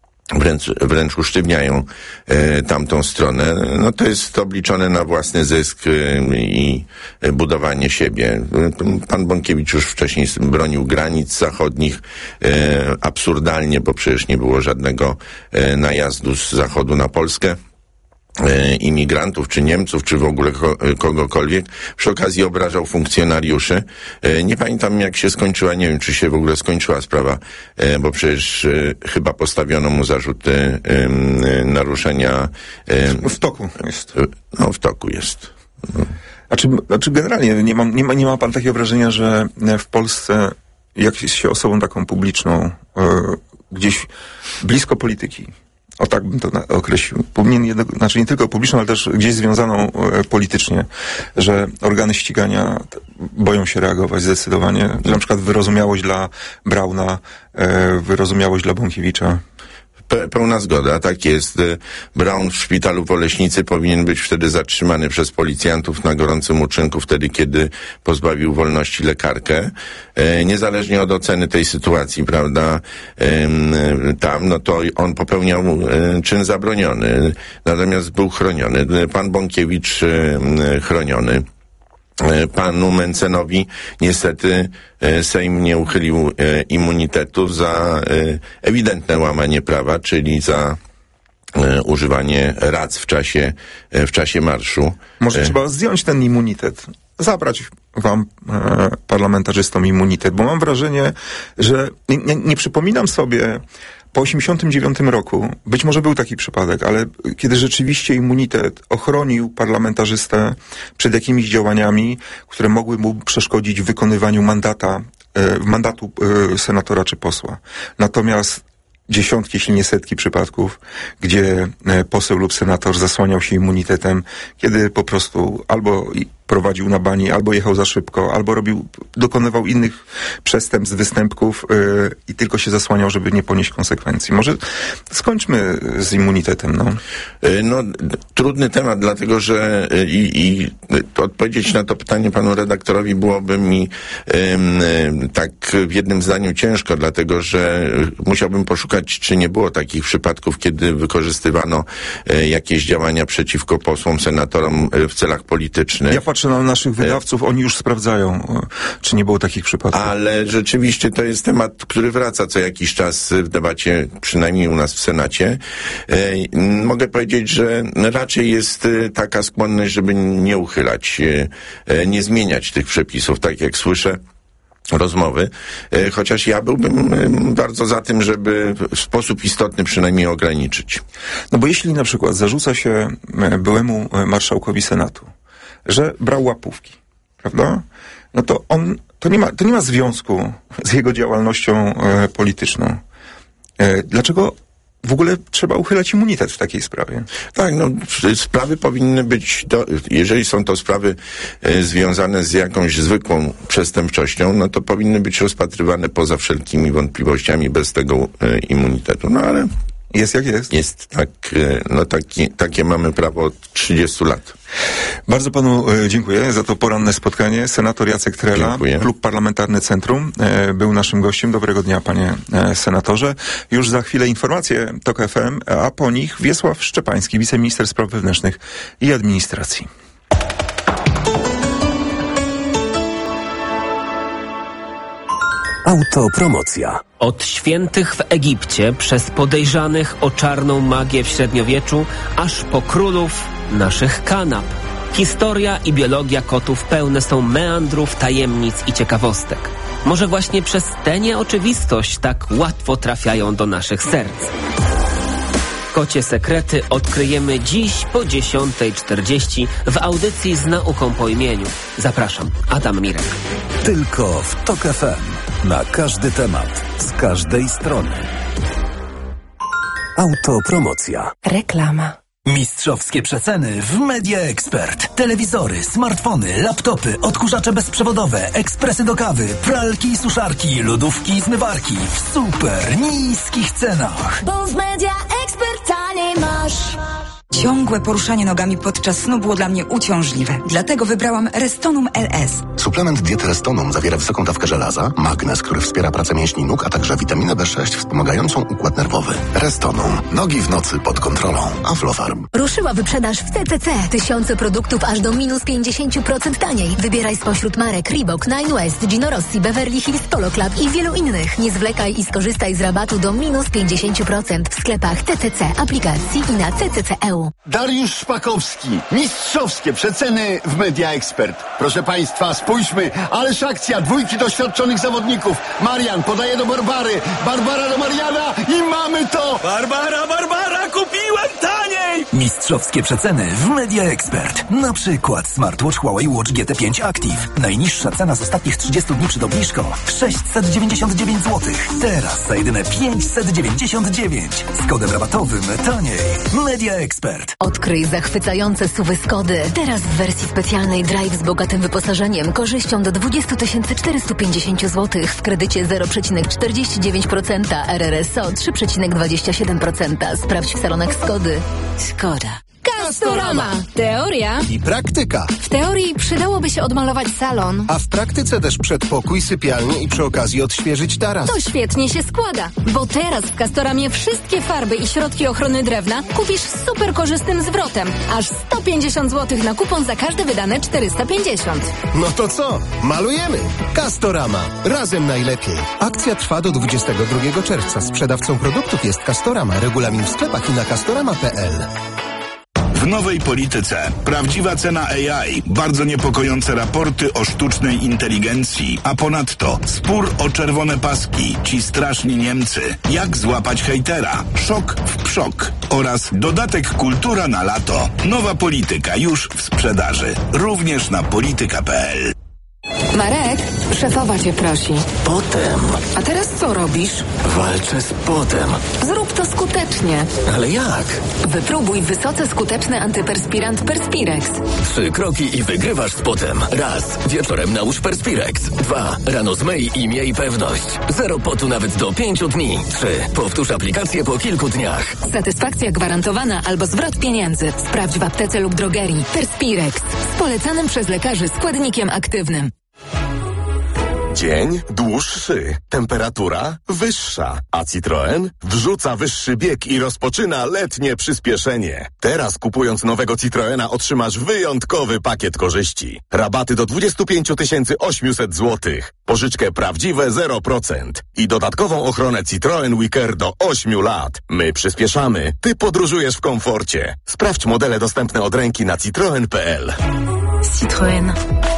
Wręcz usztywniają tamtą stronę. No to jest obliczone na własny zysk i budowanie siebie. Pan Bąkiewicz już wcześniej bronił granic zachodnich absurdalnie, bo przecież nie było żadnego najazdu z zachodu na Polskę. Imigrantów, czy Niemców, czy w ogóle kogokolwiek. Przy okazji obrażał funkcjonariuszy. Nie pamiętam, jak się skończyła, nie wiem, czy się w ogóle skończyła sprawa, bo przecież chyba postawiono mu zarzuty naruszenia. W toku jest. No, w toku jest. Znaczy generalnie nie ma pan takiego wrażenia, że w Polsce, jak jest się osobą taką publiczną, gdzieś blisko polityki, o tak bym to określił, znaczy nie tylko publiczną, ale też gdzieś związaną politycznie, że organy ścigania boją się reagować zdecydowanie. Na przykład wyrozumiałość dla Brauna, wyrozumiałość dla Bąkiewicza. Pełna zgoda, tak jest. Braun w szpitalu w Oleśnicy powinien być wtedy zatrzymany przez policjantów na gorącym uczynku, wtedy kiedy pozbawił wolności lekarkę. Niezależnie od oceny tej sytuacji, prawda, tam, no to on popełniał czyn zabroniony, natomiast był chroniony. Pan Bąkiewicz chroniony. Panu Mencenowi niestety Sejm nie uchylił immunitetu za ewidentne łamanie prawa, czyli za używanie rac w czasie marszu. Może trzeba zdjąć ten immunitet, zabrać wam, parlamentarzystom, immunitet, bo mam wrażenie, że nie przypominam sobie po 1989 roku, być może był taki przypadek, ale kiedy rzeczywiście immunitet ochronił parlamentarzystę przed jakimiś działaniami, które mogły mu przeszkodzić w wykonywaniu mandatu senatora czy posła. Natomiast dziesiątki, jeśli nie setki przypadków, gdzie poseł lub senator zasłaniał się immunitetem, kiedy po prostu albo prowadził na bani, albo jechał za szybko, albo dokonywał innych przestępstw, występków i tylko się zasłaniał, żeby nie ponieść konsekwencji. Może skończmy z immunitetem, no. No, trudny temat, dlatego że odpowiedzieć na to pytanie panu redaktorowi byłoby mi tak w jednym zdaniu ciężko, dlatego że musiałbym poszukać, czy nie było takich przypadków, kiedy wykorzystywano jakieś działania przeciwko posłom, senatorom w celach politycznych. Ja patrzę na naszych wydawców, oni już sprawdzają, czy nie było takich przypadków. Ale rzeczywiście to jest temat, który wraca co jakiś czas w debacie, przynajmniej u nas w Senacie. Mogę powiedzieć, że raczej jest taka skłonność, żeby nie uchylać, nie zmieniać tych przepisów, tak jak słyszę rozmowy, chociaż ja byłbym bardzo za tym, żeby w sposób istotny przynajmniej ograniczyć. No bo jeśli na przykład zarzuca się byłemu marszałkowi Senatu, że brał łapówki, prawda? No to to nie ma związku z jego działalnością polityczną. Dlaczego w ogóle trzeba uchylać immunitet w takiej sprawie. Tak, sprawy powinny być, jeżeli są to sprawy związane z jakąś zwykłą przestępczością, no to powinny być rozpatrywane poza wszelkimi wątpliwościami bez tego immunitetu. No ale jest jak jest. Jest tak, takie mamy prawo od 30 lat. Bardzo panu dziękuję za to poranne spotkanie. Senator Jacek Trela, dziękuję. Klub Parlamentarny Centrum, był naszym gościem. Dobrego dnia, panie senatorze. Już za chwilę informacje TOK FM, a po nich Wiesław Szczepański, wiceminister spraw wewnętrznych i administracji. Autopromocja. Od świętych w Egipcie, przez podejrzanych o czarną magię w średniowieczu, aż po królów naszych kanap. Historia i biologia kotów pełne są meandrów, tajemnic i ciekawostek. Może właśnie przez tę nieoczywistość tak łatwo trafiają do naszych serc. Kocie sekrety odkryjemy dziś po 10:40 w audycji z nauką po imieniu. Zapraszam, Adam Mirek. Tylko w TOK FM. Na każdy temat, z każdej strony. Autopromocja. Reklama. Mistrzowskie przeceny w Media Expert. Telewizory, smartfony, laptopy, odkurzacze bezprzewodowe, ekspresy do kawy, pralki i suszarki, lodówki i zmywarki w super niskich cenach. Bo w Media Expert taniej masz. Ciągłe poruszanie nogami podczas snu było dla mnie uciążliwe. Dlatego wybrałam Restonum LS. Suplement diety Restonum zawiera wysoką dawkę żelaza, magnez, który wspiera pracę mięśni nóg, a także witaminę B6 wspomagającą układ nerwowy. Restonum. Nogi w nocy pod kontrolą. Aflofarm. Ruszyła wyprzedaż w CCC. Tysiące produktów aż do minus 50% taniej. Wybieraj spośród marek Reebok, Nine West, Gino Rossi, Beverly Hills, Polo Club i wielu innych. Nie zwlekaj i skorzystaj z rabatu do minus 50% w sklepach CCC, aplikacji i na CCC.eu. Dariusz Szpakowski. Mistrzowskie przeceny w Media Expert. Proszę Państwa, spójrzmy. Ależ akcja. Dwójki doświadczonych zawodników. Marian podaje do Barbary. Barbara do Mariana i mamy to. Barbara, kupiłem taniej! Mistrzowskie przeceny w Media Expert. Na przykład smartwatch Huawei Watch GT5 Active. Najniższa cena z ostatnich 30 dni przed obniżką 699 zł. Teraz za jedyne 599. Z kodem rabatowym taniej. Media Expert. Odkryj zachwycające SUV-y Skody. Teraz w wersji specjalnej Drive z bogatym wyposażeniem, korzyścią do 20 450 zł w kredycie 0,49%, RRSO 3,27%. Sprawdź w salonach Skody. Szkoda. Castorama. Teoria i praktyka. W teorii przydałoby się odmalować salon. A w praktyce też przedpokój, sypialnię i przy okazji odświeżyć taras. To świetnie się składa, bo teraz w Castoramie wszystkie farby i środki ochrony drewna kupisz z super korzystnym zwrotem. Aż 150 zł na kupon za każde wydane 450. No to co? Malujemy. Castorama. Razem najlepiej. Akcja trwa do 22 czerwca. Sprzedawcą produktów jest Castorama. Regulamin w sklepach i na castorama.pl. W nowej polityce prawdziwa cena AI, bardzo niepokojące raporty o sztucznej inteligencji, a ponadto spór o czerwone paski, ci straszni Niemcy, jak złapać hejtera, szok w przok oraz dodatek kultura na lato. Nowa polityka już w sprzedaży, również na polityka.pl. Marek, szefowa cię prosi. Potem. A teraz co robisz? Walczę z potem. Zrób to skutecznie. Ale jak? Wypróbuj wysoce skuteczny antyperspirant Perspirex. 3 kroki i wygrywasz z potem. Raz. Wieczorem nałóż Perspirex. 2. Rano zmyj i miej pewność. 0 potu nawet do 5 dni. 3. Powtórz aplikację po kilku dniach. Satysfakcja gwarantowana albo zwrot pieniędzy. Sprawdź w aptece lub drogerii. Perspirex. Z polecanym przez lekarzy składnikiem aktywnym. Dzień dłuższy, temperatura wyższa, a Citroen wrzuca wyższy bieg i rozpoczyna letnie przyspieszenie. Teraz kupując nowego Citroena otrzymasz wyjątkowy pakiet korzyści. Rabaty do 25 800 zł, pożyczkę prawdziwe 0% i dodatkową ochronę Citroen WeCare do 8 lat. My przyspieszamy, ty podróżujesz w komforcie. Sprawdź modele dostępne od ręki na citroen.pl. Citroen.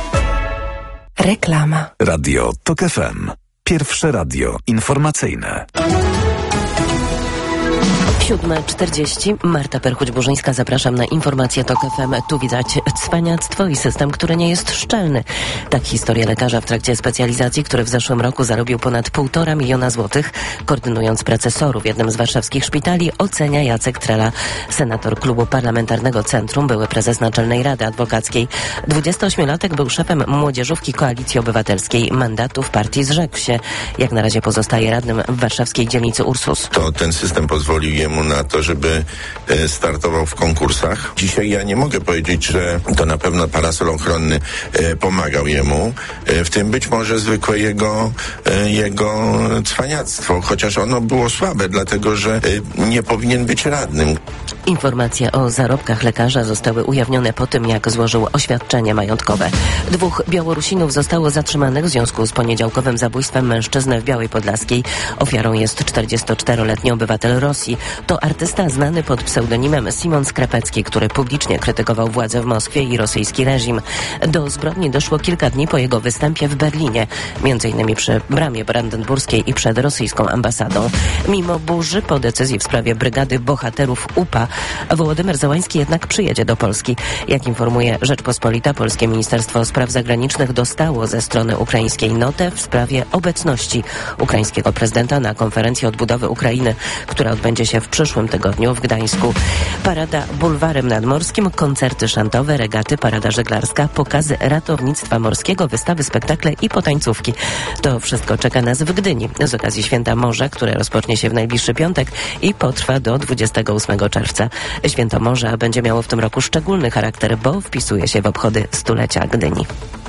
Reklama. Radio TOK FM. Pierwsze radio informacyjne. 7:40. Marta Perchuć-Burzyńska, zapraszam na informację TOK FM. Tu widać cwaniactwo i system, który nie jest szczelny. Tak historia lekarza w trakcie specjalizacji, który w zeszłym roku zarobił ponad 1,5 miliona złotych, koordynując pracę SOR-u w jednym z warszawskich szpitali, ocenia Jacek Trela, senator Klubu Parlamentarnego Centrum, były prezes Naczelnej Rady Adwokackiej. 28-latek był szefem młodzieżówki Koalicji Obywatelskiej. Mandatu w partii zrzekł się. Jak na razie pozostaje radnym w warszawskiej dzielnicy Ursus. To ten system pozwolił jemu na to, żeby startował w konkursach. Dzisiaj ja nie mogę powiedzieć, że to na pewno parasol ochronny pomagał jemu. W tym być może zwykłe jego cwaniactwo, chociaż ono było słabe, dlatego że nie powinien być radnym. Informacje o zarobkach lekarza zostały ujawnione po tym, jak złożył oświadczenie majątkowe. 2 Białorusinów zostało zatrzymanych w związku z poniedziałkowym zabójstwem mężczyzny w Białej Podlaskiej. Ofiarą jest 44-letni obywatel Rosji. To artysta znany pod pseudonimem Simon Skrapecki, który publicznie krytykował władze w Moskwie i rosyjski reżim. Do zbrodni doszło kilka dni po jego występie w Berlinie, m.in. przy bramie brandenburskiej i przed rosyjską ambasadą. Mimo burzy po decyzji w sprawie Brygady Bohaterów UPA, Wołodymyr Zełański jednak przyjedzie do Polski. Jak informuje Rzeczpospolita, polskie Ministerstwo Spraw Zagranicznych dostało ze strony ukraińskiej notę w sprawie obecności ukraińskiego prezydenta na konferencji odbudowy Ukrainy, która odbędzie się w przyszłym tygodniu w Gdańsku. Parada bulwarem nadmorskim, koncerty szantowe, regaty, parada żeglarska, pokazy ratownictwa morskiego, wystawy, spektakle i potańcówki. To wszystko czeka nas w Gdyni z okazji Święta Morza, które rozpocznie się w najbliższy piątek i potrwa do 28 czerwca. Święto Morza będzie miało w tym roku szczególny charakter, bo wpisuje się w obchody stulecia Gdyni.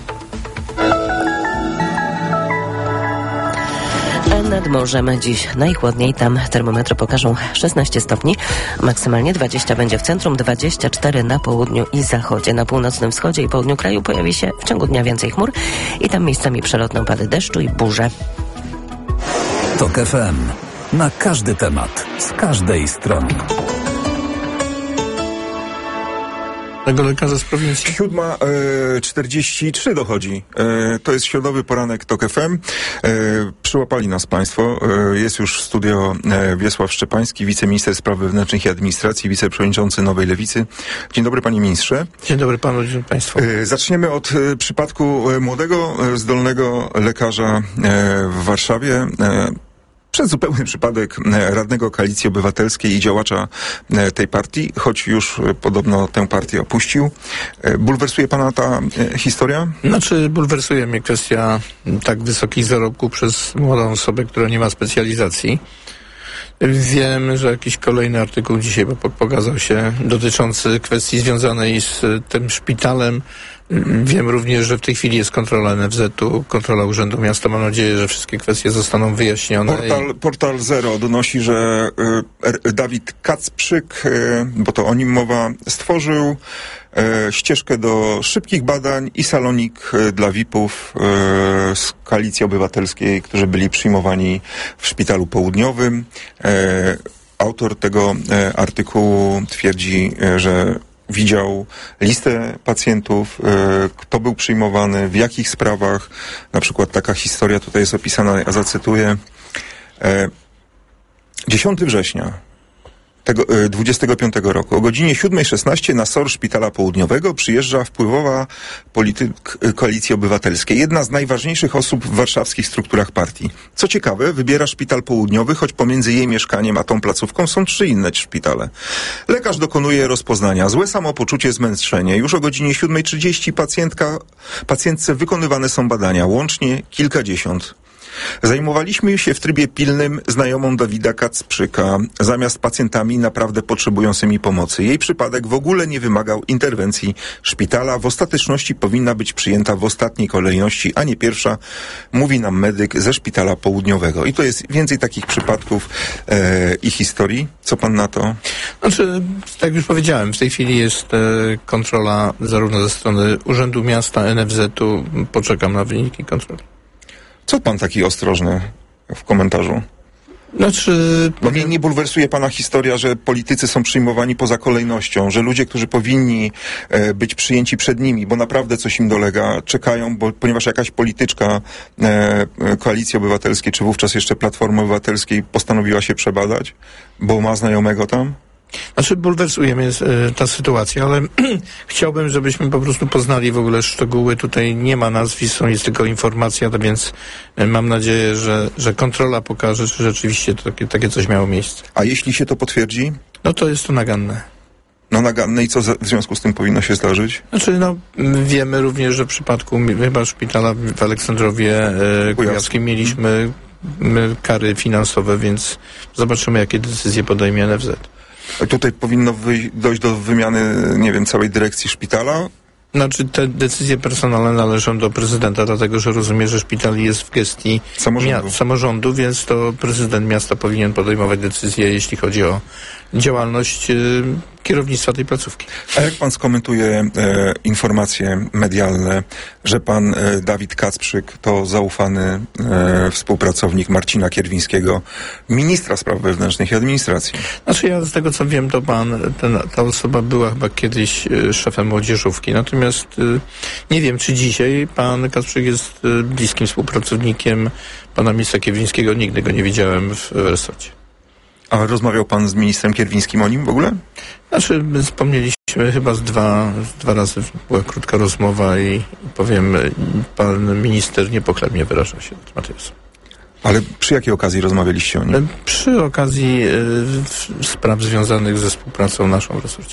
Nad morzem dziś najchłodniej, tam termometry pokażą 16 stopni, maksymalnie 20 będzie w centrum, 24 na południu i zachodzie. Na północnym wschodzie i południu kraju pojawi się w ciągu dnia więcej chmur i tam miejscami przelotne opady deszczu i burze. TOK FM. Na każdy temat, z każdej strony. Tego lekarza z prowincji. 7:43 dochodzi. To jest środowy poranek TOK FM. Przyłapali nas Państwo. Jest już w studio Wiesław Szczepański, wiceminister spraw wewnętrznych i administracji, wiceprzewodniczący Nowej Lewicy. Dzień dobry, panie ministrze. Dzień dobry panu, dzień państwu. Zaczniemy od przypadku młodego, zdolnego lekarza w Warszawie. Przez zupełny przypadek radnego Koalicji Obywatelskiej i działacza tej partii, choć już podobno tę partię opuścił. Bulwersuje pana ta historia? Znaczy, bulwersuje mnie kwestia tak wysokich zarobków przez młodą osobę, która nie ma specjalizacji. Wiem, że jakiś kolejny artykuł dzisiaj pokazał się dotyczący kwestii związanej z tym szpitalem. Wiem również, że w tej chwili jest kontrola NFZ-u, kontrola Urzędu Miasta. Mam nadzieję, że wszystkie kwestie zostaną wyjaśnione. Portal Zero donosi, że Dawid Kacprzyk, bo to o nim mowa, stworzył ścieżkę do szybkich badań i salonik dla VIP-ów z Koalicji Obywatelskiej, którzy byli przyjmowani w Szpitalu Południowym. Autor tego artykułu twierdzi, że widział listę pacjentów, kto był przyjmowany, w jakich sprawach. Na przykład taka historia tutaj jest opisana, ja zacytuję. 10 września 25 roku. O godzinie 7:16 na SOR Szpitala Południowego przyjeżdża wpływowa polityk Koalicji Obywatelskiej. Jedna z najważniejszych osób w warszawskich strukturach partii. Co ciekawe, wybiera Szpital Południowy, choć pomiędzy jej mieszkaniem a tą placówką są 3 inne szpitale. Lekarz dokonuje rozpoznania. Złe samopoczucie, zmęczenie. Już o godzinie 7:30 pacjentce wykonywane są badania. Łącznie kilkadziesiąt. Zajmowaliśmy się w trybie pilnym znajomą Dawida Kacprzyka, zamiast pacjentami naprawdę potrzebującymi pomocy. Jej przypadek w ogóle nie wymagał interwencji szpitala. W ostateczności powinna być przyjęta w ostatniej kolejności, a nie pierwsza, mówi nam medyk ze Szpitala Południowego. I to jest więcej takich przypadków i historii. Co pan na to? Znaczy, tak jak już powiedziałem, w tej chwili jest kontrola zarówno ze strony Urzędu Miasta, NFZ-u. Poczekam na wyniki kontroli. Co pan taki ostrożny w komentarzu? Bo mnie nie bulwersuje pana historia, że politycy są przyjmowani poza kolejnością, że ludzie, którzy powinni być przyjęci przed nimi, bo naprawdę coś im dolega, czekają, ponieważ jakaś polityczka Koalicji Obywatelskiej, czy wówczas jeszcze Platformy Obywatelskiej postanowiła się przebadać, bo ma znajomego tam? Bulwersuje mnie ta sytuacja, ale chciałbym, żebyśmy po prostu poznali w ogóle szczegóły. Tutaj nie ma nazwisk, jest tylko informacja, więc mam nadzieję, że kontrola pokaże, czy rzeczywiście takie coś miało miejsce. A jeśli się to potwierdzi? No to jest to naganne. Naganne i co w związku z tym powinno się zdarzyć? Wiemy również, że w przypadku chyba szpitala w Aleksandrowie Kujawskim mieliśmy kary finansowe, więc zobaczymy, jakie decyzje podejmie NFZ. Tutaj powinno dojść do wymiany, całej dyrekcji szpitala? Te decyzje personalne należą do prezydenta, dlatego że rozumiem, że szpital jest w gestii samorządu, więc to prezydent miasta powinien podejmować decyzje, jeśli chodzi o działalność kierownictwa tej placówki. A jak pan skomentuje informacje medialne, że pan Dawid Kacprzyk to zaufany współpracownik Marcina Kierwińskiego, ministra spraw wewnętrznych i administracji? Ja z tego co wiem, to ta osoba była chyba kiedyś szefem młodzieżówki, natomiast nie wiem, czy dzisiaj pan Kacprzyk jest bliskim współpracownikiem pana ministra Kierwińskiego. Nigdy go nie widziałem w resorcie. A rozmawiał pan z ministrem Kierwińskim o nim w ogóle? Wspomnieliśmy chyba z dwa razy, była krótka rozmowa i powiem, pan minister niepochlebnie wyraża się na temat osoby. Ale przy jakiej okazji rozmawialiście o nim? Przy okazji spraw związanych ze współpracą naszą w resorcie.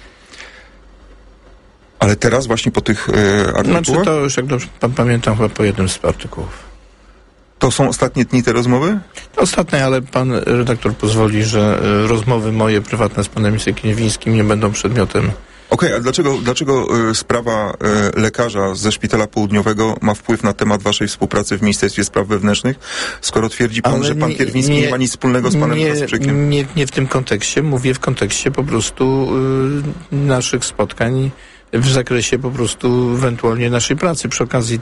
Ale teraz właśnie po tych artykułach? To już, jak dobrze pamiętam, chyba po jednym z artykułów. To są ostatnie dni te rozmowy? Ostatnie, ale pan redaktor pozwoli, że rozmowy moje prywatne z panem ministrem Kierwińskim nie będą przedmiotem. Okej, a dlaczego sprawa lekarza ze Szpitala Południowego ma wpływ na temat waszej współpracy w Ministerstwie Spraw Wewnętrznych, skoro twierdzi pan, że pan Kierwiński nie ma nic wspólnego z panem Kacprzykiem? Nie w tym kontekście, mówię w kontekście po prostu naszych spotkań w zakresie po prostu ewentualnie naszej pracy. Przy okazji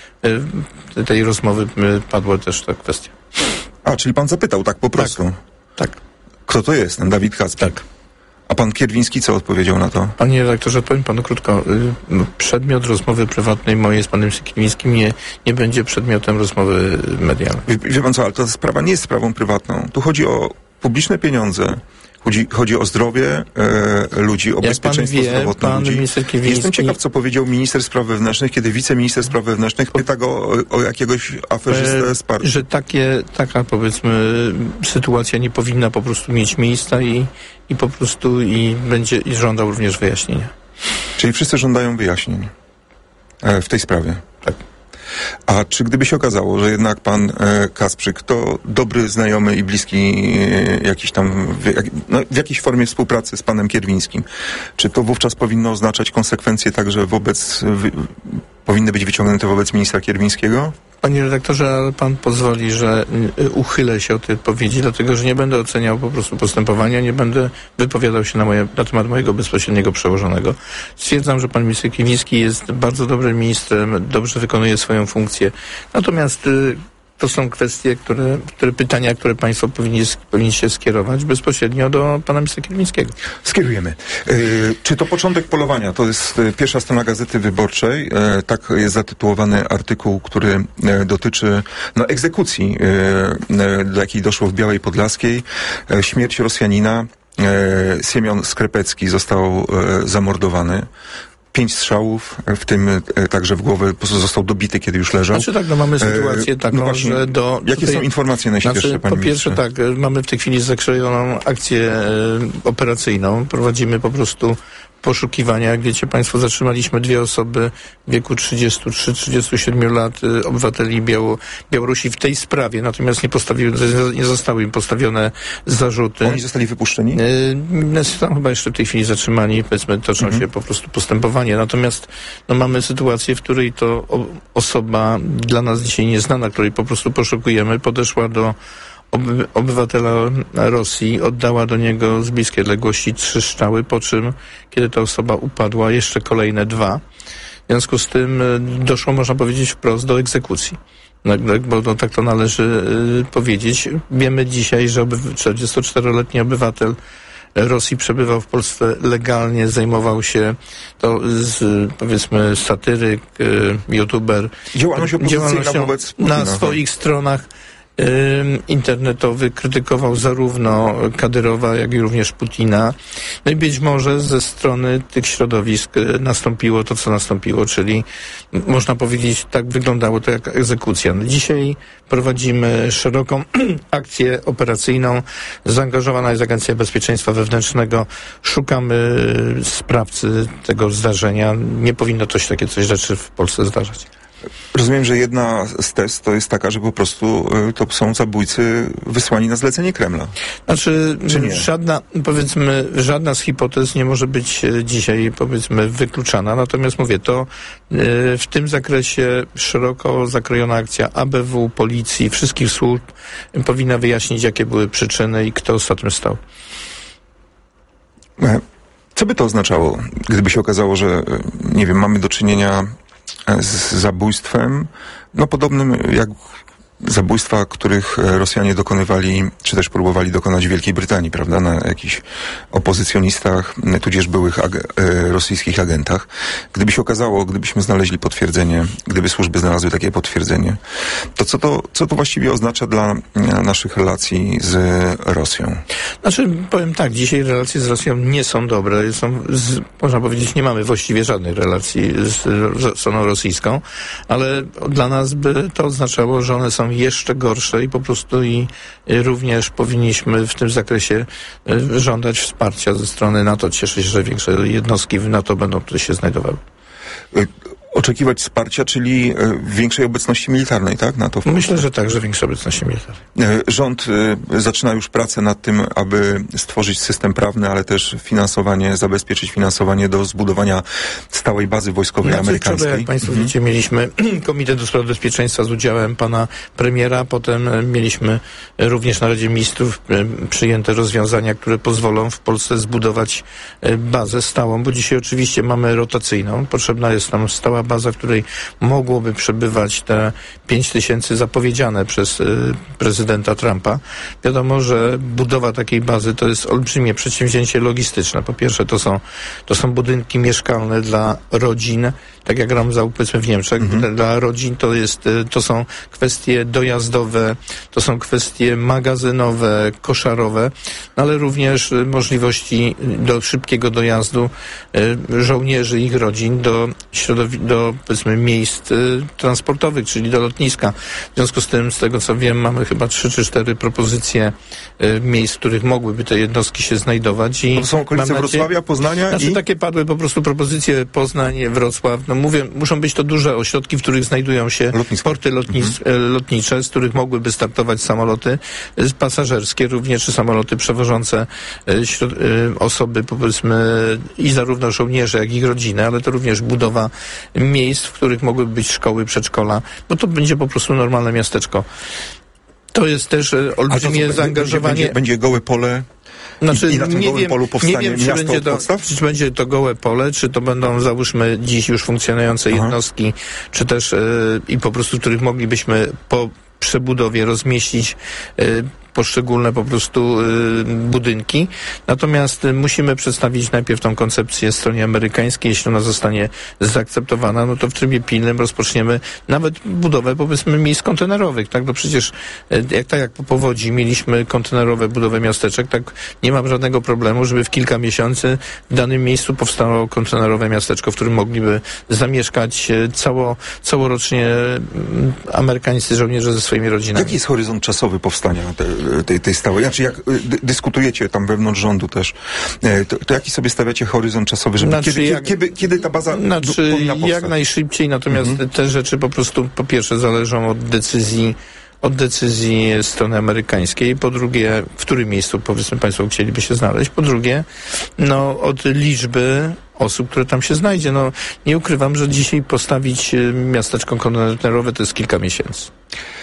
tej rozmowy padła też ta kwestia. Czyli pan zapytał tak po prostu? Tak. Kto to jest, ten Dawid Kacprzyk? Tak. A pan Kierwiński co odpowiedział na to? Panie redaktorze, odpowiem panu krótko. Przedmiot rozmowy prywatnej mojej z panem Kierwińskim nie będzie przedmiotem rozmowy medialnej. Wie pan co, ale ta sprawa nie jest sprawą prywatną. Tu chodzi o publiczne pieniądze. Chodzi o zdrowie ludzi, o bezpieczeństwo zdrowotne ludzi. Jestem ciekaw, co powiedział minister spraw wewnętrznych, kiedy wiceminister spraw wewnętrznych pyta go o jakiegoś aferzystę z partii. Że taka powiedzmy sytuacja nie powinna po prostu mieć miejsca i po prostu będzie żądał również wyjaśnienia. Czyli wszyscy żądają wyjaśnień w tej sprawie. Tak. A czy gdyby się okazało, że jednak pan Kacprzyk to dobry znajomy i bliski jakiś tam, w jakiejś formie współpracy z panem Kierwińskim, czy to wówczas powinno oznaczać konsekwencje także powinny być wyciągnięte wobec ministra Kierwińskiego? Panie redaktorze, ale pan pozwoli, że uchylę się od tej odpowiedzi, dlatego że nie będę oceniał po prostu postępowania, nie będę wypowiadał się na temat mojego bezpośredniego przełożonego. Stwierdzam, że pan minister Kierwiński jest bardzo dobrym ministrem, dobrze wykonuje swoją funkcję. Natomiast to są kwestie, pytania, które państwo powinniście skierować bezpośrednio do pana ministra Kierwińskiego. Skierujemy. Czy to początek polowania? To jest pierwsza strona Gazety Wyborczej. Tak jest zatytułowany artykuł, który dotyczy egzekucji, do jakiej doszło w Białej Podlaskiej. Śmierć Rosjanina. Siemion Skrepecki został zamordowany. 5 strzałów, w tym także w głowę, po prostu został dobity, kiedy już leżał. Mamy sytuację taką, że jakie są informacje najświeższe, panie ministrze? Po pierwsze mamy w tej chwili zakrojoną akcję operacyjną. Prowadzimy po prostu poszukiwania. Jak wiecie państwo, zatrzymaliśmy 2 osoby w wieku 33-37 lat, obywateli Białorusi w tej sprawie, natomiast nie zostały im postawione zarzuty. Oni zostali wypuszczeni? Są chyba jeszcze w tej chwili zatrzymani, powiedzmy, toczą się po prostu postępowanie. Natomiast mamy sytuację, w której to osoba dla nas dzisiaj nieznana, której po prostu poszukujemy, podeszła do obywatela Rosji, oddała do niego z bliskiej odległości 3 strzały, po czym, kiedy ta osoba upadła, jeszcze kolejne 2. W związku z tym doszło, można powiedzieć wprost, do egzekucji. bo tak to należy powiedzieć. Wiemy dzisiaj, że 44-letni obywatel Rosji przebywał w Polsce legalnie, zajmował się powiedzmy satyryk, youtuber, działalnością wobec Putina, na swoich stronach internetowych, krytykował zarówno Kadyrowa, jak i również Putina. No i być może ze strony tych środowisk nastąpiło to, co nastąpiło, czyli można powiedzieć, tak wyglądało to jak egzekucja. No dzisiaj prowadzimy szeroką akcję operacyjną. Zaangażowana jest Agencja Bezpieczeństwa Wewnętrznego. Szukamy sprawcy tego zdarzenia. Nie powinno takie coś rzeczy w Polsce zdarzać. Rozumiem, że jedna z tez to jest taka, że po prostu to są zabójcy wysłani na zlecenie Kremla. Znaczy, żadna z hipotez nie może być dzisiaj, wykluczana. Natomiast mówię, to w tym zakresie szeroko zakrojona akcja ABW, policji, wszystkich służb powinna wyjaśnić, jakie były przyczyny i kto za tym stał. Co by to oznaczało, gdyby się okazało, że, nie wiem, mamy do czynienia z zabójstwem, podobnym jak zabójstwa, których Rosjanie dokonywali, czy też próbowali dokonać w Wielkiej Brytanii, prawda, na jakichś opozycjonistach, tudzież byłych rosyjskich agentach. Gdyby się okazało, gdybyśmy znaleźli potwierdzenie, gdyby służby znalazły takie potwierdzenie, to co to właściwie oznacza dla naszych relacji z Rosją? Znaczy, powiem tak, dzisiaj relacje z Rosją nie są dobre. Można powiedzieć, nie mamy właściwie żadnych relacji z stroną rosyjską, ale dla nas by to oznaczało, że one są jeszcze gorsze i po prostu i również powinniśmy w tym zakresie żądać wsparcia ze strony NATO. Cieszę się, że większe jednostki w NATO będą tutaj się znajdowały. Oczekiwać wsparcia, czyli większej obecności militarnej, tak? NATO w Polsce? Myślę, że tak, że większej obecności militarnej. Rząd zaczyna już pracę nad tym, aby stworzyć system prawny, ale też zabezpieczyć finansowanie do zbudowania stałej bazy wojskowej amerykańskiej. Wczoraj, jak Państwo wiecie, mieliśmy Komitet do Spraw Bezpieczeństwa z udziałem pana premiera, potem mieliśmy również na Radzie Ministrów przyjęte rozwiązania, które pozwolą w Polsce zbudować bazę stałą, bo dzisiaj oczywiście mamy rotacyjną. Potrzebna jest nam stała baza, w której mogłoby przebywać te 5000 zapowiedziane przez prezydenta Trumpa. Wiadomo, że budowa takiej bazy to jest olbrzymie przedsięwzięcie logistyczne. Po pierwsze, to są budynki mieszkalne dla rodzin, tak jak Ramsau, powiedzmy w Niemczech. Dla rodzin to są kwestie dojazdowe, to są kwestie magazynowe, koszarowe, ale również możliwości do szybkiego dojazdu żołnierzy i ich rodzin do powiedzmy miejsc transportowych, czyli do lotniska. W związku z tym, z tego co wiem, mamy chyba 3 czy 4 propozycje miejsc, w których mogłyby te jednostki się znajdować. To są okolice Wrocławia, Poznania takie padły po prostu propozycje Poznań, Wrocław. Mówię, muszą być to duże ośrodki, w których znajdują się porty lotnicze, z których mogłyby startować samoloty pasażerskie, również czy samoloty przewożące osoby, powiedzmy, i zarówno żołnierze, jak i ich rodziny, ale to również budowa miejsc, w których mogłyby być szkoły, przedszkola, bo to będzie po prostu normalne miasteczko. To jest też olbrzymie zaangażowanie. Będzie gołe pole. I na tym gołym polu powstanie miasto od podstaw? Czy będzie to gołe pole, czy to będą, załóżmy, dziś już funkcjonujące jednostki, czy też i po prostu, których moglibyśmy po przebudowie rozmieścić poszczególne po prostu budynki. Natomiast musimy przedstawić najpierw tą koncepcję stronie amerykańskiej. Jeśli ona zostanie zaakceptowana, no to w trybie pilnym rozpoczniemy nawet budowę, powiedzmy, miejsc kontenerowych, tak? Bo przecież jak po powodzi mieliśmy kontenerowe budowę miasteczek, tak nie mam żadnego problemu, żeby w kilka miesięcy w danym miejscu powstało kontenerowe miasteczko, w którym mogliby zamieszkać całorocznie amerykańscy żołnierze ze swoimi rodzinami. Jaki jest horyzont czasowy powstania tej stałej? Znaczy, jak dyskutujecie tam wewnątrz rządu też, to jaki sobie stawiacie horyzont czasowy, żeby kiedy ta baza powinna powstać? Jak najszybciej, natomiast te rzeczy po prostu, po pierwsze, zależą od decyzji strony amerykańskiej, po drugie, w którym miejscu, powiedzmy, państwo chcieliby się znaleźć, po drugie, od liczby osób, które tam się znajdzie. Nie ukrywam, że dzisiaj postawić miasteczko kontenerowe to jest kilka miesięcy.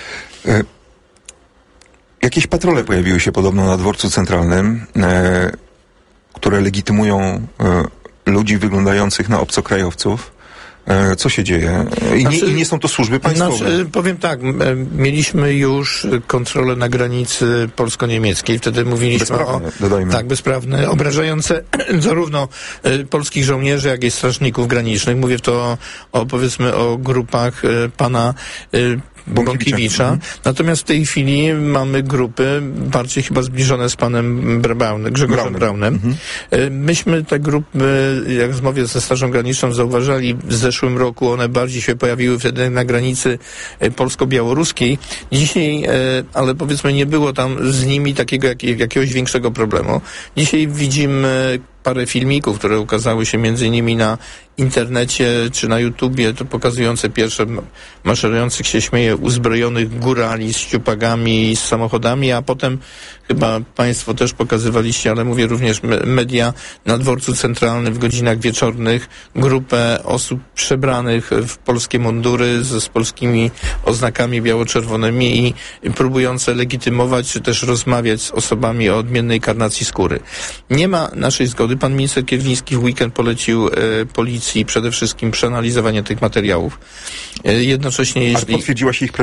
Jakieś patrole pojawiły się podobno na dworcu centralnym, które legitymują ludzi wyglądających na obcokrajowców. Co się dzieje? I nie są to służby państwowe. Powiem tak, mieliśmy już kontrolę na granicy polsko-niemieckiej. Wtedy mówiliśmy bezprawne, obrażające zarówno polskich żołnierzy, jak i strażników granicznych. Mówię to powiedzmy o grupach pana Bąkiewicza. Natomiast w tej chwili mamy grupy bardziej chyba zbliżone z panem Grzegorzem Braunem. Myśmy te grupy, jak w rozmowie ze Strażą Graniczną zauważali w zeszłym roku, one bardziej się pojawiły wtedy na granicy polsko-białoruskiej. Dzisiaj, ale powiedzmy, nie było tam z nimi jakiegoś większego problemu. Dzisiaj widzimy parę filmików, które ukazały się między innymi na internecie czy na YouTubie, to pokazujące pierwsze maszerujących się uzbrojonych górali z ściupagami i z samochodami, a potem chyba państwo też pokazywaliście, ale mówię również media, na dworcu centralnym w godzinach wieczornych grupę osób przebranych w polskie mundury z polskimi oznakami biało-czerwonymi i próbujące legitymować czy też rozmawiać z osobami o odmiennej karnacji skóry. Nie ma naszej zgody. Pan minister Kierwiński w weekend polecił policji przede wszystkim przeanalizowanie tych materiałów. Jednocześnie, Ale potwierdziła się ich